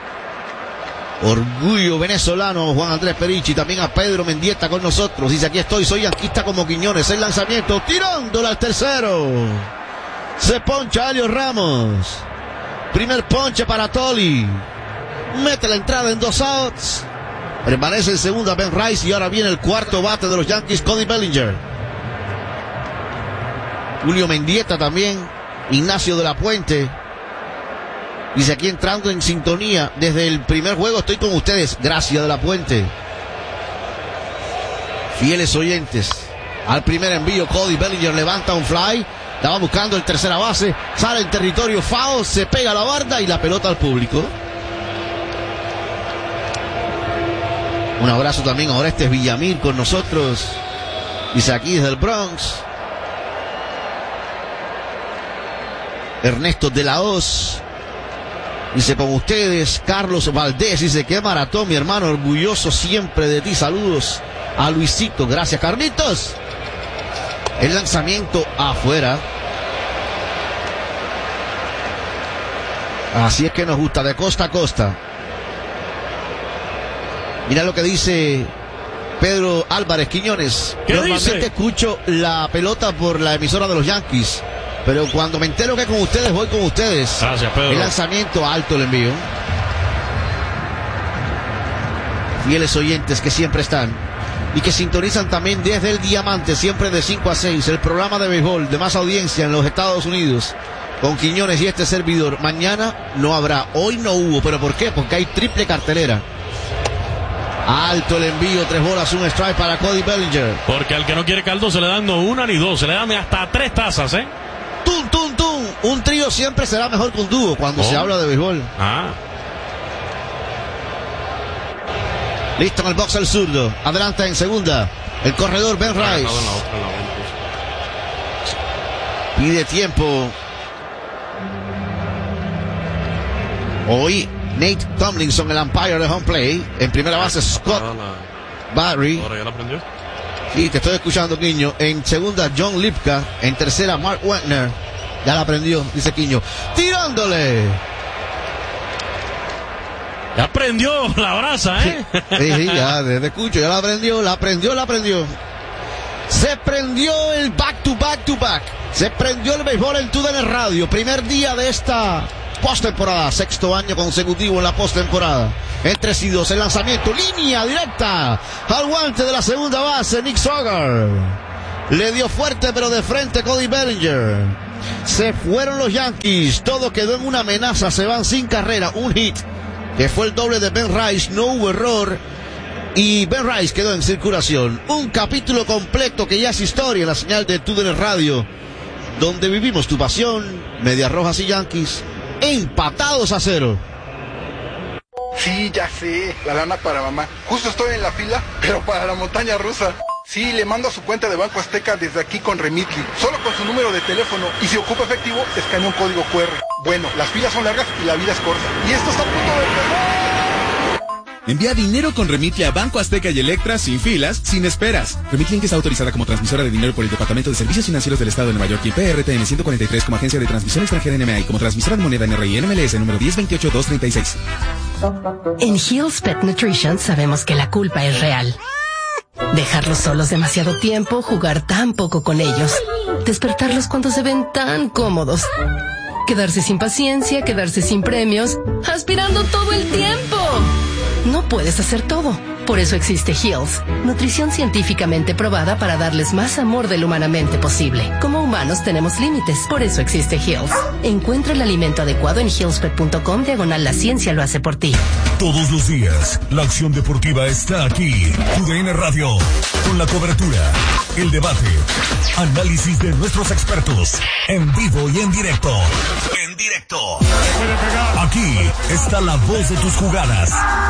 Orgullo venezolano, Juan Andrés Perichi. También a Pedro Mendieta con nosotros. Dice, aquí estoy, soy yanquista como Quiñones. El lanzamiento, tirándola al tercero. Se poncha Helios Ramos. Primer ponche para Tolly. Mete la entrada en dos outs. Permanece en segunda Ben Rice y ahora viene el cuarto bate de los Yankees, Cody Bellinger. Julio Mendieta también, Ignacio de la Puente. Dice, aquí entrando en sintonía desde el primer juego, estoy con ustedes. Gracias, de la Puente. Fieles oyentes. Al primer envío, Cody Bellinger levanta un fly. La va buscando el tercera base. Sale en territorio foul, se pega a la barda y la pelota al público. Un abrazo también a Orestes Villamil con nosotros. Dice, aquí desde el Bronx. Ernesto de la Hoz. Dice, con ustedes, Carlos Valdés. Dice, qué maratón, mi hermano, orgulloso siempre de ti. Saludos a Luisito. Gracias, Carlitos. El lanzamiento afuera. Así es que nos gusta, de costa a costa. Mira lo que dice Pedro Álvarez Quiñones. Normalmente dice? Escucho la pelota por la emisora de los Yankees, pero cuando me entero que es con ustedes, voy con ustedes. Gracias, Pedro. El lanzamiento alto, el envío. Fieles oyentes que siempre están y que sintonizan también desde el Diamante, siempre de cinco a seis, el programa de béisbol de más audiencia en los Estados Unidos, con Quiñones y este servidor. Mañana no habrá, hoy no hubo, pero ¿por qué? Porque hay triple cartelera. Alto el envío, tres bolas, un strike para Cody Bellinger. Porque al que no quiere caldo se le dan no una ni dos, se le dan hasta tres tazas, ¿eh? ¡Tum, tum, tum! Un trío siempre será mejor que un dúo cuando oh. se habla de béisbol. Ah. Listo en el box el zurdo. Adelanta en segunda el corredor Ben Rice. Pide tiempo. Hoy Nate Tomlinson, el umpire de home play. En primera base, Scott Barry. Ahora ya la aprendió. Sí, te estoy escuchando, Quiño. En segunda, John Lipka. En tercera, Mark Wagner. Ya la aprendió, dice Quiño. ¡Tirándole! Ya prendió la brasa, ¿eh? Sí, sí, ya, desde escucho, ya la prendió, la prendió, la prendió. Se prendió el back to back to back. Se prendió el béisbol en T U D N Radio. Primer día de esta postemporada. Sexto año consecutivo en la postemporada. En tres y dos, el lanzamiento, línea directa al guante de la segunda base, Nick Sogar. Le dio fuerte, pero de frente Cody Bellinger. Se fueron los Yankees. Todo quedó en una amenaza. Se van sin carrera. Un hit, que fue el doble de Ben Rice. No hubo error. Y Ben Rice quedó en circulación. Un capítulo completo que ya es historia en la señal de T U D N Radio, donde vivimos tu pasión. Medias Rojas y Yankees empatados a cero. Sí, ya sé, la lana para mamá. Justo estoy en la fila, pero para la montaña rusa. Sí, le mando a su cuenta de Banco Azteca desde aquí con Remitly, solo con su número de teléfono, y si ocupa efectivo, escanea un código cu erre. Bueno, las filas son largas y la vida es corta. Y esto está a punto de empezar. Envía dinero con Remitly a Banco Azteca y Electra sin filas, sin esperas. Remitly está autorizada como transmisora de dinero por el Departamento de Servicios Financieros del Estado de Nueva York y P R T N ciento cuarenta y tres como agencia de transmisión extranjera N M A y como transmisora de moneda N R I N M L S número diez veintiocho dos treinta y seis. En Hill's Pet Nutrition sabemos que la culpa es real. Dejarlos solos demasiado tiempo, jugar tan poco con ellos, despertarlos cuando se ven tan cómodos, quedarse sin paciencia, quedarse sin premios, aspirando todo el tiempo. No puedes hacer todo. Por eso existe Hill's, nutrición científicamente probada para darles más amor de lo humanamente posible. Como humanos tenemos límites, por eso existe Hill's. Encuentra el alimento adecuado en hillspet punto com diagonal la ciencia lo hace por ti. Todos los días, la acción deportiva está aquí. T U D N Radio, con la cobertura, el debate, análisis de nuestros expertos, en vivo y en directo. En directo. Aquí está la voz de tus jugadas.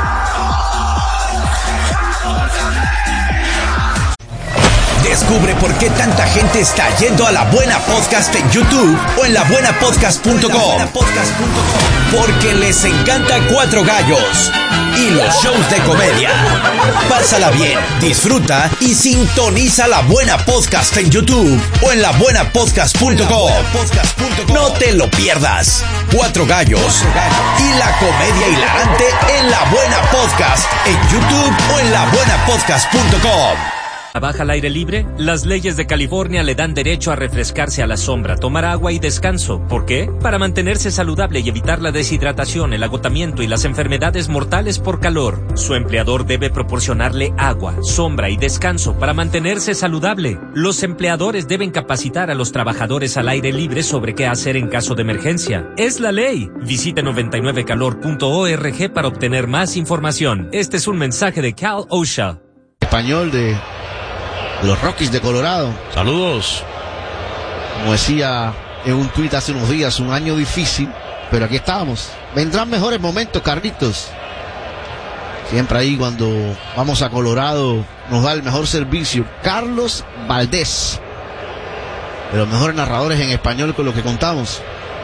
Descubre por qué tanta gente está yendo a La Buena Podcast en YouTube o en la buena podcast punto com. Porque les encanta Cuatro Gallos y los shows de comedia. Pásala bien, disfruta y sintoniza La Buena Podcast en YouTube o en la buena podcast punto com. No te lo pierdas. Cuatro Gallos y la comedia hilarante en La Buena Podcast en YouTube o en la buena podcast punto com. ¿Trabaja al aire libre? Las leyes de California le dan derecho a refrescarse a la sombra, tomar agua y descanso. ¿Por qué? Para mantenerse saludable y evitar la deshidratación, el agotamiento y las enfermedades mortales por calor. Su empleador debe proporcionarle agua, sombra y descanso para mantenerse saludable. Los empleadores deben capacitar a los trabajadores al aire libre sobre qué hacer en caso de emergencia. Es la ley. Visite noventa y nueve calor punto org para obtener más información. Este es un mensaje de Cal OSHA. Español de los Rockies de Colorado. Saludos. Como decía en un tuit hace unos días, un año difícil, pero aquí estamos. Vendrán mejores momentos, Carlitos. Siempre ahí cuando vamos a Colorado nos da el mejor servicio. Carlos Valdés, de los mejores narradores en español con los que contamos.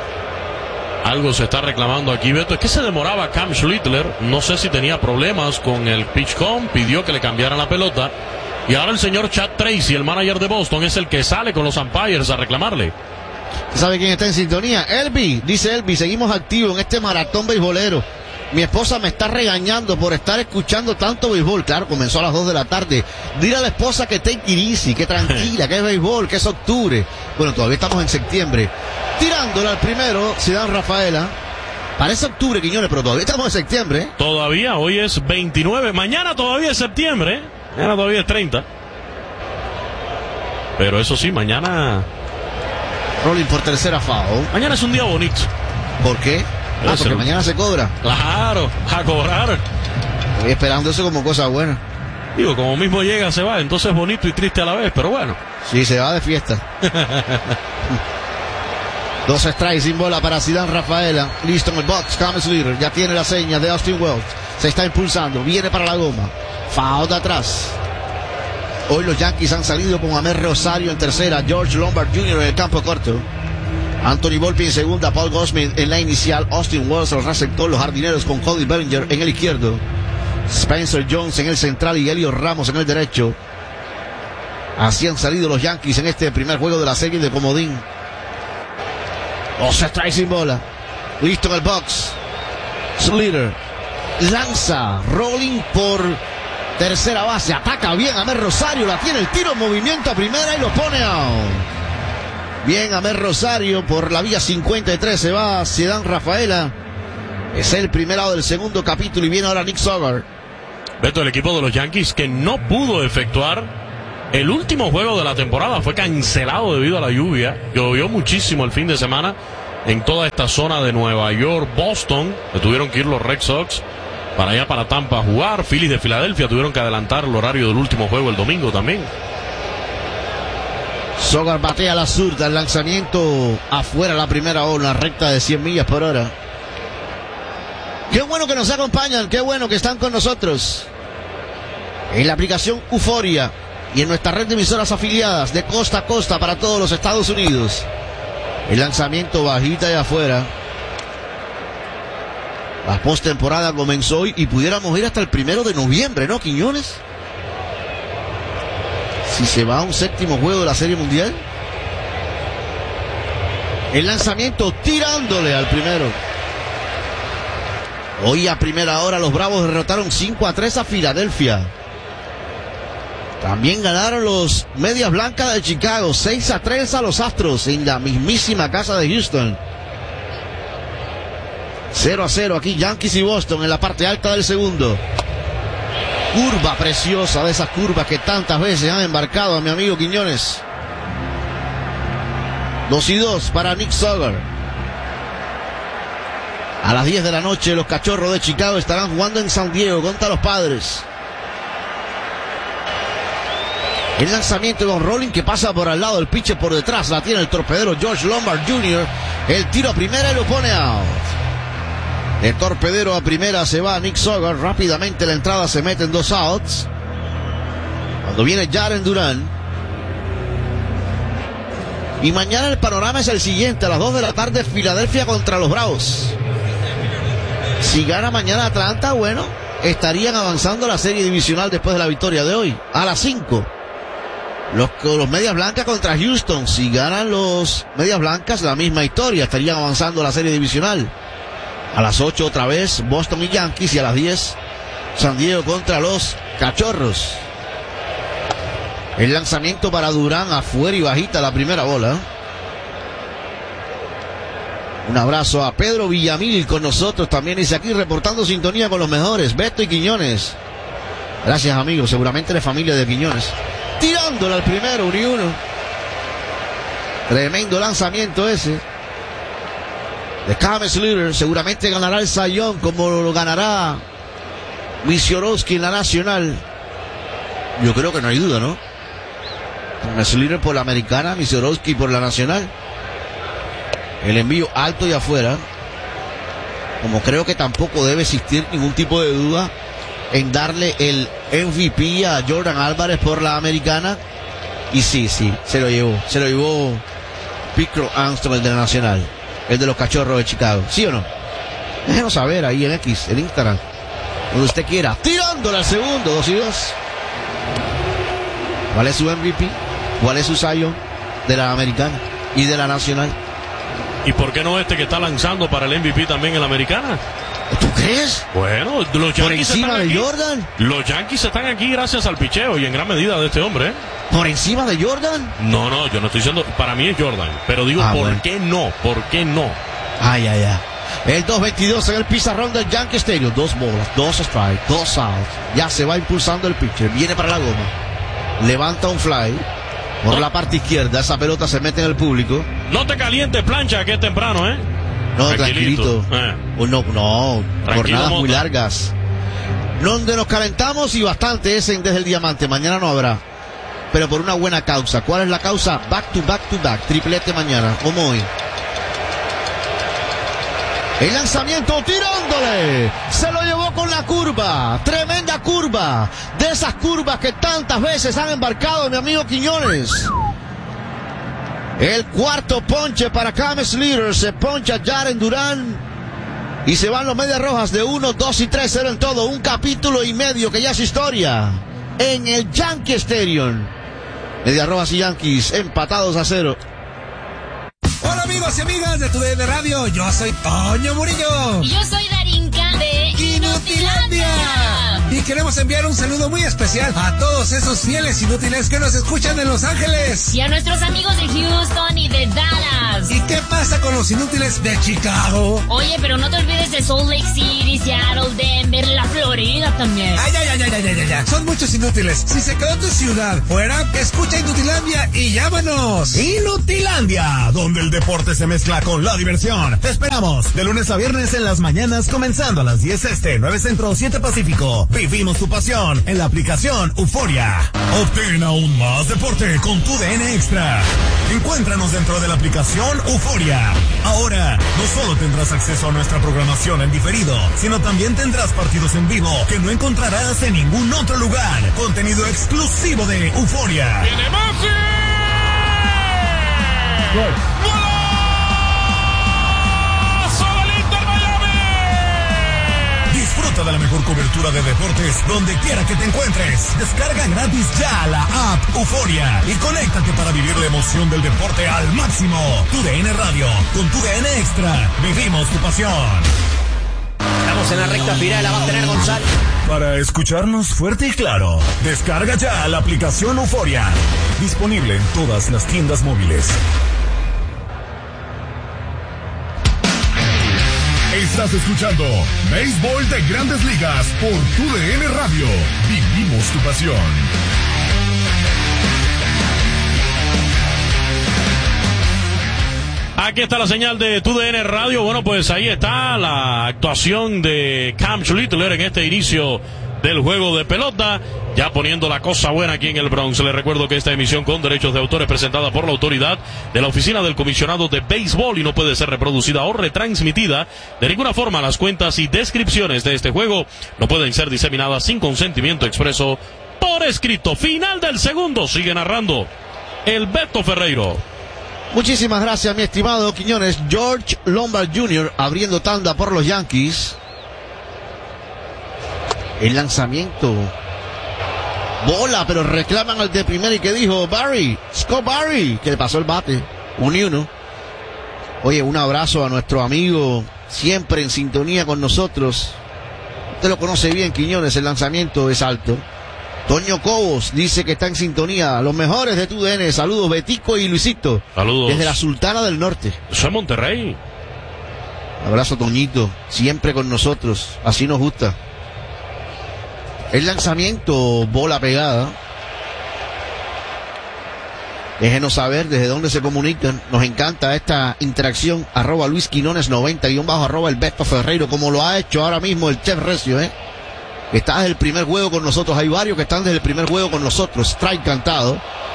Algo se está reclamando aquí, Beto. Es que se demoraba Cam Schlittler. No sé si tenía problemas con el pitch com. Pidió que le cambiaran la pelota. Y ahora el señor Chad Tracy, el manager de Boston, es el que sale con los umpires a reclamarle. ¿Sabe quién está en sintonía? Elvi, dice Elvi, seguimos activos en este maratón beisbolero. Mi esposa me está regañando por estar escuchando tanto béisbol. Claro, comenzó a las dos de la tarde. Dile a la esposa que take it easy, que tranquila, que es béisbol, que es octubre. Bueno, todavía estamos en septiembre. Tirándole al primero, Zidane Rafaela. Parece octubre, Quiñones, pero todavía estamos en septiembre. Todavía, hoy es veintinueve. Mañana todavía es septiembre. Mañana todavía es treinta. Pero eso sí, mañana... Rolling por tercera foul. Mañana es un día bonito. ¿Por qué? Ah, porque mañana se cobra. Claro, a cobrar. Estoy esperando eso como cosa buena. Digo, como mismo llega, se va. Entonces bonito y triste a la vez, pero bueno. Sí, se va de fiesta. Dos strikes sin bola para Zidane Rafaela. Listo en el box, James Leader. Ya tiene la seña de Austin Wells. Se está impulsando, viene para la goma. Foul de atrás. Hoy los Yankees han salido con Amer Rosario en tercera, George Lombard junior en el campo corto, Anthony Volpi en segunda, Paul Goldschmidt en la inicial, Austin Wells el receptor, los jardineros con Cody Bellinger en el izquierdo, Spencer Jones en el central y Elio Ramos en el derecho. Así han salido los Yankees en este primer juego de la serie de comodín. Dos strikes sin bola. Listo en el box. Slater. lanza Rolling por tercera base, ataca bien Amer Rosario, la tiene el tiro en movimiento a primera y lo pone out. Bien Amer Rosario por la vía cincuenta y tres, se va Cedán Rafaela. Es el primer out del segundo capítulo y viene ahora Nick Sogard. Beto, el equipo de los Yankees que no pudo efectuar el último juego de la temporada, fue cancelado debido a la lluvia. Llovió muchísimo el fin de semana en toda esta zona de Nueva York, Boston. Tuvieron que ir los Red Sox para allá, para Tampa, a jugar. Phillies de Filadelfia tuvieron que adelantar el horario del último juego el domingo también. Sogard batea la zurda, el lanzamiento afuera, la primera ola, recta de cien millas por hora. Qué bueno que nos acompañan, qué bueno que están con nosotros en la aplicación Euforia y en nuestra red de emisoras afiliadas de costa a costa para todos los Estados Unidos. El lanzamiento bajita de afuera. La postemporada comenzó hoy y pudiéramos ir hasta el primero de noviembre, ¿no, Quiñones? Si se va a un séptimo juego de la Serie Mundial. El lanzamiento tirándole al primero. Hoy a primera hora los Bravos derrotaron cinco a tres a Filadelfia. También ganaron los Medias Blancas de Chicago seis a tres a los Astros en la mismísima casa de Houston. cero a cero aquí Yankees y Boston en la parte alta del segundo. Curva preciosa, de esas curvas que tantas veces han embarcado a mi amigo Quiñones. dos y dos para Nick Sogard. A las diez de la noche los Cachorros de Chicago estarán jugando en San Diego contra los Padres. El lanzamiento de Don Rolling que pasa por al lado del pitcher por detrás. La tiene el torpedero George Lombard junior El tiro a primera y lo pone out. De torpedero a primera se va Nick Sogard. Rápidamente la entrada se mete en dos outs. Cuando viene Jaren Duran. Y mañana el panorama es el siguiente. A las dos de la tarde Filadelfia contra los Bravos. Si gana mañana Atlanta, bueno, estarían avanzando la serie divisional después de la victoria de hoy. A las cinco. Los, los Medias Blancas contra Houston. Si ganan los Medias Blancas, la misma historia. Estarían avanzando la serie divisional. A las ocho otra vez Boston y Yankees. Y a las diez San Diego contra los Cachorros. El lanzamiento para Durán afuera y bajita la primera bola. Un abrazo a Pedro Villamil con nosotros. También dice aquí reportando sintonía con los mejores, Beto y Quiñones. Gracias, amigos. Seguramente de familia de Quiñones. Tirándole al primero, uno y uno. Tremendo lanzamiento ese de Cam Slater. Seguramente ganará el Cy Young como lo ganará Wisiorowski en la Nacional. Yo creo que no hay duda, ¿no? Cam Slater por la Americana, Wisiorowski por la Nacional. El envío alto y afuera. Como creo que tampoco debe existir ningún tipo de duda en darle el M V P a Jordan Álvarez por la Americana. Y sí, sí, se lo llevó. Se lo llevó Picro Armstrong, el de la Nacional. El de los Cachorros de Chicago. ¿Sí o no? Déjenos saber ahí en X, en Instagram, donde usted quiera. Tirándole al segundo, dos y dos. ¿Cuál es su M V P? ¿Cuál es su Cy Young de la Americana y de la Nacional? ¿Y por qué no este que está lanzando para el M V P también en la Americana? ¿Tú crees? Bueno, los Yankees por encima de aquí. Jordan. Los Yankees están aquí gracias al picheo y en gran medida de este hombre, ¿eh? ¿Por encima de Jordan? No, no, yo no estoy diciendo, para mí es Jordan, pero digo, ah, ¿por bueno. qué no? ¿Por qué no? Ay, ay, ay. El dos veintidós en el pizarrón del Yankee Stadium. Dos bolas, dos strikes, dos outs. Ya se va impulsando el pitcher. Viene para la goma. Levanta un fly. Por la parte izquierda, esa pelota se mete en el público. No te calientes, plancha, que es temprano, ¿eh? No, tranquilito. tranquilito. Eh. Oh, no, no, jornadas muy largas. Donde nos calentamos y bastante es en Desde el Diamante. Mañana no habrá, pero por una buena causa. ¿Cuál es la causa? Back to back to back. Triplete mañana, como hoy. El lanzamiento tirándole. Se lo llevó con la curva. Tremenda curva. De esas curvas que tantas veces han embarcado mi amigo Quiñones. El cuarto ponche para Cam Slater. Se poncha Jaren Duran. Y se van los Medias Rojas de uno, dos y tres, cero en todo. Un capítulo y medio que ya es historia. En el Yankee Stadium. Medias Rojas y Yankees empatados a cero. Hola amigos y amigas de Tu D N Radio, yo soy Toño Murillo. Y yo soy Darinka de Inútil Inutilandia. Y queremos enviar un saludo muy especial a todos esos fieles inútiles que nos escuchan en Los Ángeles. Y a nuestros amigos de Houston y de Dallas. ¿Y qué pasa con los inútiles de Chicago? Oye, pero no te olvides de Salt Lake City, Seattle, Denver, la Florida también. Ay, ay, ay, ay, ay, ay, ay. Son muchos inútiles. Si se quedó tu ciudad fuera, escucha Inutilandia y llámanos. Inutilandia, donde el deporte se mezcla con la diversión. Te esperamos de lunes a viernes en las mañanas, comenzando a las diez este, nueve centro, siete pacífico. Vivimos tu pasión en la aplicación Euforia. Obtén aún más deporte con tu D N Extra. Encuéntranos dentro de la aplicación Euforia. Ahora, no solo tendrás acceso a nuestra programación en diferido, sino también tendrás partidos en vivo que no encontrarás en ningún otro lugar. Contenido exclusivo de Euforia. ¡Viene Messi! ¡Gol! Disfruta de la mejor cobertura de deportes donde quiera que te encuentres. Descarga gratis ya la app Euforia y conéctate para vivir la emoción del deporte al máximo. Tu D N Radio, con tu D N Extra, vivimos tu pasión. Estamos en la recta final, la va a tener Gonzalo. Para escucharnos fuerte y claro, descarga ya la aplicación Euforia. Disponible en todas las tiendas móviles. Estás escuchando Béisbol de Grandes Ligas por tu D N Radio. Vivimos tu pasión. Aquí está la señal de tu D N Radio. Bueno, pues ahí está la actuación de Cam Schlittler en este inicio del juego de pelota, ya poniendo la cosa buena aquí en el Bronx. Les recuerdo que esta emisión con derechos de autor es presentada por la autoridad de la Oficina del Comisionado de Béisbol y no puede ser reproducida o retransmitida de ninguna forma. Las cuentas y descripciones de este juego no pueden ser diseminadas sin consentimiento expreso por escrito. Final del segundo, sigue narrando el Beto Ferreiro. Muchísimas gracias, mi estimado Quiñones. George Lombard junior abriendo tanda por los Yankees. El lanzamiento. Bola, pero reclaman al de primera y que dijo Barry, Scott Barry, que le pasó el bate. Un y uno. Oye, un abrazo a nuestro amigo, siempre en sintonía con nosotros. Usted lo conoce bien, Quiñones, el lanzamiento es alto. Toño Cobos dice que está en sintonía. Los mejores de tu D N. Saludos, Betico y Luisito. Saludos. Desde la Sultana del Norte. Eso es Monterrey. Abrazo, Toñito. Siempre con nosotros. Así nos gusta. El lanzamiento, bola pegada. Déjenos saber desde dónde se comunican. Nos encanta esta interacción. Arroba Luis Quinones noventa, guión bajo, arroba el Beto Ferreiro, como lo ha hecho ahora mismo el Chef Recio, ¿eh? Está desde el primer juego con nosotros. Hay varios que están desde el primer juego con nosotros. Strike cantado.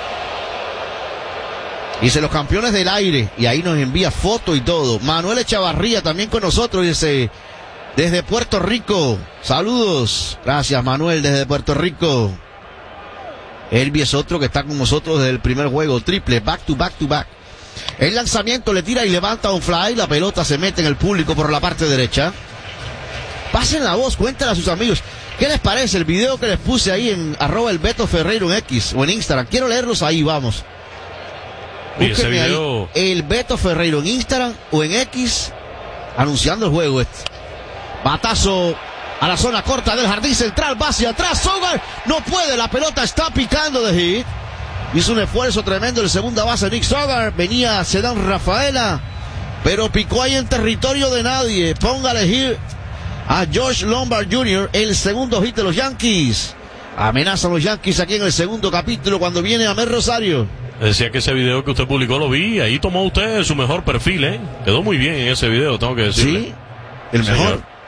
Dice los campeones del aire. Y ahí nos envía foto y todo. Manuel Echavarría también con nosotros. Dice... Desde Puerto Rico, saludos. Gracias, Manuel, desde Puerto Rico. Elvi es otro que está con nosotros desde el primer juego, triple, back to back to back. El lanzamiento le tira y levanta un fly, la pelota se mete en el público por la parte derecha. Pasen la voz, cuéntenle a sus amigos. ¿Qué les parece el video que les puse ahí en arroba el Beto Ferreiro en X o en Instagram? Quiero leerlos ahí, vamos. Y ese video... ahí, el Beto Ferreiro en Instagram o en X, anunciando el juego este. Batazo a la zona corta del jardín central, va hacia atrás, Sogar no puede, la pelota está picando de hit. Hizo un esfuerzo tremendo el segunda base Nick Sogar, venía Sedán Rafaela, pero picó ahí en territorio de nadie. Póngale hit a George Lombard junior, el segundo hit de los Yankees. Amenazan los Yankees aquí en el segundo capítulo cuando viene Amel Rosario. Decía que ese video que usted publicó lo vi, ahí tomó usted su mejor perfil, ¿eh? Quedó muy bien en ese video, tengo que decirle. Sí, el mejor. Señor.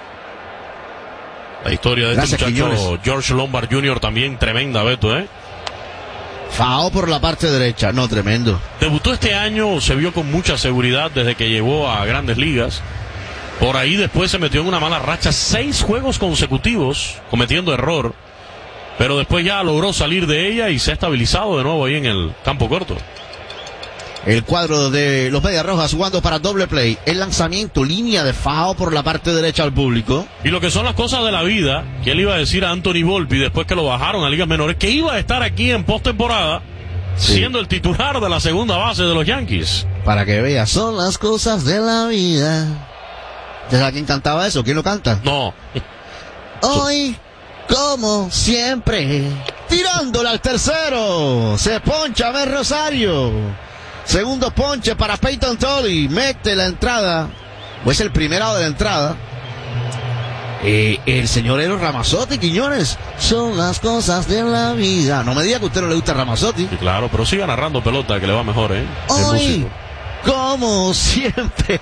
La historia de Gracias, este muchacho Quiñones. George Lombard junior también tremenda, Beto, ¿eh? Fao por la parte derecha, no, tremendo. Debutó este año, se vio con mucha seguridad desde que llegó a Grandes Ligas. Por ahí después se metió en una mala racha, seis juegos consecutivos cometiendo error. Pero después ya logró salir de ella y se ha estabilizado de nuevo ahí en el campo corto. El cuadro de los Medias Rojas jugando para doble play. El lanzamiento, línea de Fao por la parte derecha al público. Y lo que son las cosas de la vida, que él iba a decir a Anthony Volpi después que lo bajaron a ligas menores, que iba a estar aquí en postemporada, sí, siendo el titular de la segunda base de los Yankees. Para que veas, son las cosas de la vida. ¿Sabes a quién cantaba eso? ¿Quién lo canta? No. Hoy, como siempre, tirándole al tercero. Se poncha a ver Rosario. Segundo ponche para Peyton Tolly. Mete la entrada. O es el primerado de la entrada. Eh, el señor Eros Ramazzotti, Quiñones. Son las cosas de la vida. No me diga que a usted no le gusta Ramazzotti. Sí, claro, pero siga narrando pelota, que le va mejor, ¿eh? Hoy, como siempre.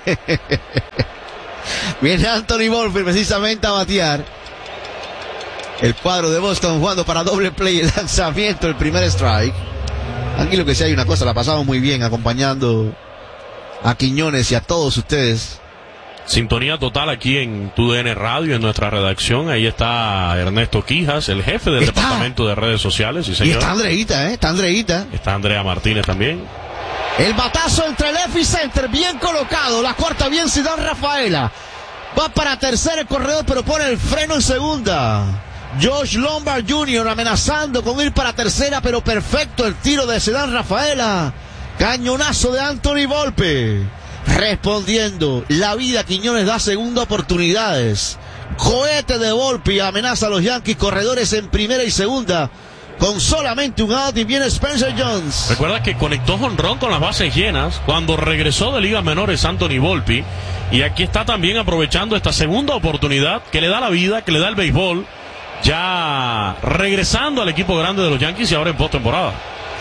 Viene Anthony Volpe precisamente a batear. El cuadro de Boston jugando para doble play, el lanzamiento, el primer strike. Aquí lo que sí hay una cosa, la pasamos muy bien acompañando a Quiñones y a todos ustedes. Sintonía total aquí en Tu D N Radio, en nuestra redacción. Ahí está Ernesto Quijas, el jefe del ¿Está? departamento de redes sociales. Sí, señor. Y está Andreita, ¿eh? Está Andreita. Está Andrea Martínez también. El batazo entre left y center, bien colocado. La cuarta bien, Sidán Rafaela. Va para tercera el corredor, pero pone el freno en segunda. Josh Lombard junior amenazando con ir para tercera, pero perfecto el tiro de Sidán Rafaela. Cañonazo de Anthony Volpe. Respondiendo, la vida Quiñones da segunda oportunidades. Cohete de Volpe amenaza a los Yankees, corredores en primera y segunda, con solamente un out y viene Spencer Jones. Recuerda que conectó jonrón con las bases llenas cuando regresó de ligas menores Anthony Volpe. Y aquí está también aprovechando esta segunda oportunidad que le da la vida, que le da el béisbol, ya regresando al equipo grande de los Yankees y ahora en postemporada.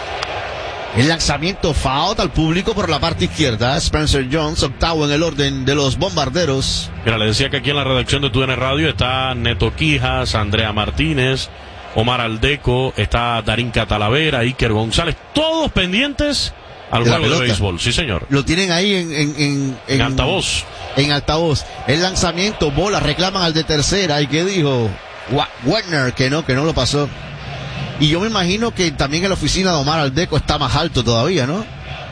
El lanzamiento foul al público por la parte izquierda. Spencer Jones, octavo en el orden de los bombarderos. Mira, le decía que aquí en la redacción de Tu D N Radio está Neto Quijas, Andrea Martínez, Omar Aldeco, está Darinka Talavera, Iker González, todos pendientes al de juego de béisbol. Sí, señor. Lo tienen ahí en, en, en, en altavoz. En altavoz. El lanzamiento, bola, reclaman al de tercera. ¿Y qué dijo? Wagner, que no, que no lo pasó. Y yo me imagino que también en la oficina de Omar Aldeco está más alto todavía, ¿no?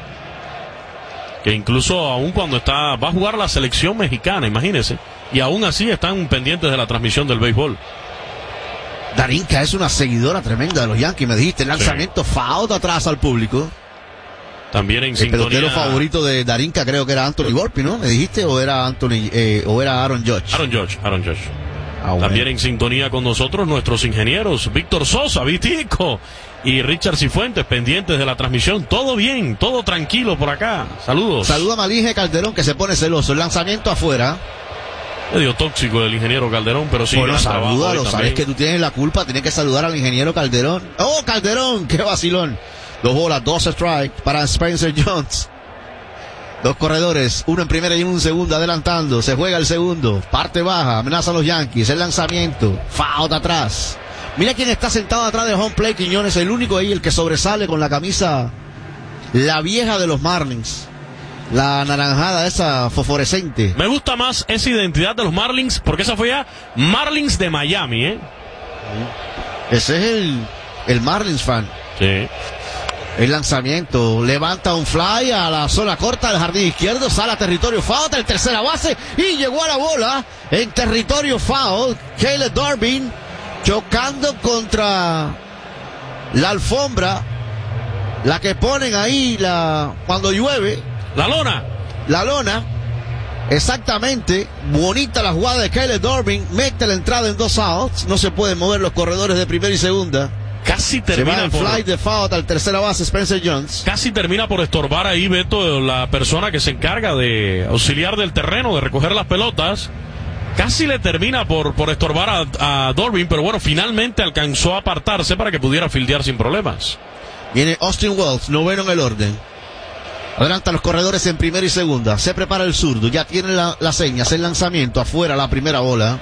Que incluso aún cuando está, va a jugar la selección mexicana, imagínese. Y aún así están pendientes de la transmisión del béisbol. Darinka es una seguidora tremenda de los Yankees, me dijiste. El lanzamiento sí. Foul atrás al público. También en el sintonía. El pelotero favorito de Darinka creo que era Anthony Volpe, ¿no? ¿Me dijiste? ¿O era Anthony, eh, o era Aaron Judge? Aaron Judge, Aaron Judge. Ah, bueno. También en sintonía con nosotros nuestros ingenieros Víctor Sosa, Vitico y Richard Cifuentes, pendientes de la transmisión. Todo bien, todo tranquilo por acá. Saludos. Saluda a Malige Calderón, que se pone celoso. El lanzamiento afuera. Medio tóxico del ingeniero Calderón, pero sí. Bueno, salúdalo, sabes que tú tienes la culpa, tienes que saludar al ingeniero Calderón. ¡Oh, Calderón! ¡Qué vacilón! Dos bolas, dos strikes para Spencer Jones. Dos corredores, uno en primera y uno en segunda, adelantando. Se juega el segundo, parte baja, amenaza a los Yankees. El lanzamiento, foul atrás. Mira quién está sentado atrás de home plate, Quiñones, el único ahí, el que sobresale con la camisa, la vieja de los Marlins. La naranjada esa fosforescente. Me gusta más esa identidad de los Marlins, porque esa fue ya Marlins de Miami, ¿eh? Ese es el, el Marlins fan. Sí. El lanzamiento, levanta un fly a la zona corta del jardín izquierdo, sale a territorio foul, el tercera base y llegó a la bola en territorio foul. Caleb Durbin chocando contra la alfombra, la que ponen ahí la cuando llueve. La lona. La lona. Exactamente. Bonita la jugada de Caleb Durbin, mete la entrada en dos outs, no se pueden mover los corredores de primera y segunda. Casi termina Se va el por... fly de foul al tercera base Spencer Jones. Casi termina por estorbar ahí, Beto, la persona que se encarga de auxiliar del terreno, de recoger las pelotas. Casi le termina por, por estorbar a, a Durbin, pero bueno, finalmente alcanzó a apartarse para que pudiera fildear sin problemas. Viene Austin Wells, noveno en el orden. Adelanta los corredores en primera y segunda. Se prepara el zurdo, ya tiene la, las señas, el lanzamiento, afuera la primera bola.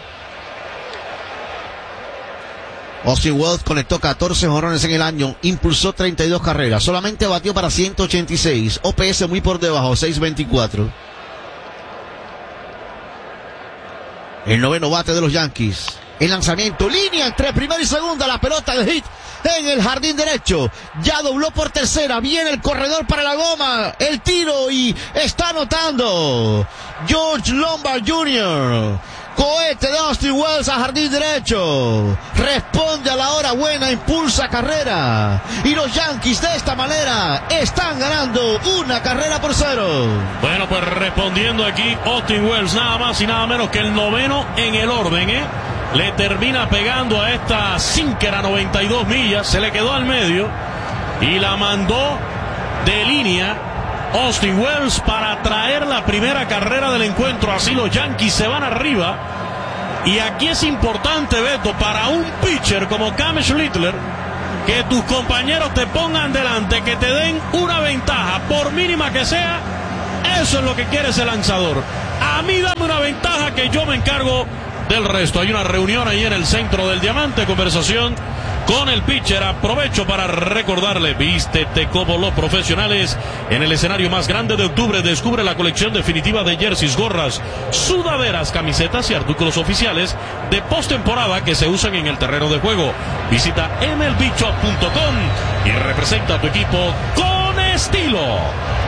Austin Wells conectó catorce jonrones en el año, impulsó treinta y dos carreras, solamente batió para ciento ochenta y seis, O P S muy por debajo, seiscientos veinticuatro. El noveno bate de los Yankees. El lanzamiento, línea entre primera y segunda, la pelota de hit en el jardín derecho. Ya dobló por tercera, viene el corredor para la goma, el tiro y está anotando George Lombard junior Cohete de Austin Wells a jardín derecho. Responde a la hora buena, impulsa carrera. Y los Yankees de esta manera están ganando una carrera por cero. Bueno, pues respondiendo aquí Austin Wells, nada más y nada menos que el noveno en el orden, ¿eh? le termina pegando a esta sinker a noventa y dos millas, se le quedó al medio y la mandó de línea Austin Wells para traer la primera carrera del encuentro. Así los Yankees se van arriba. Y aquí es importante, Beto, para un pitcher como Cam Schlittler, que tus compañeros te pongan delante, que te den una ventaja, por mínima que sea. Eso es lo que quiere ese lanzador. A mí dame una ventaja que yo me encargo del resto. Hay una reunión ahí en el centro del Diamante, conversación con el pitcher. Aprovecho para recordarle, vístete como los profesionales en el escenario más grande de octubre. Descubre la colección definitiva de jerseys, gorras, sudaderas, camisetas y artículos oficiales de postemporada que se usan en el terreno de juego. Visita M L B shop punto com y representa a tu equipo con estilo.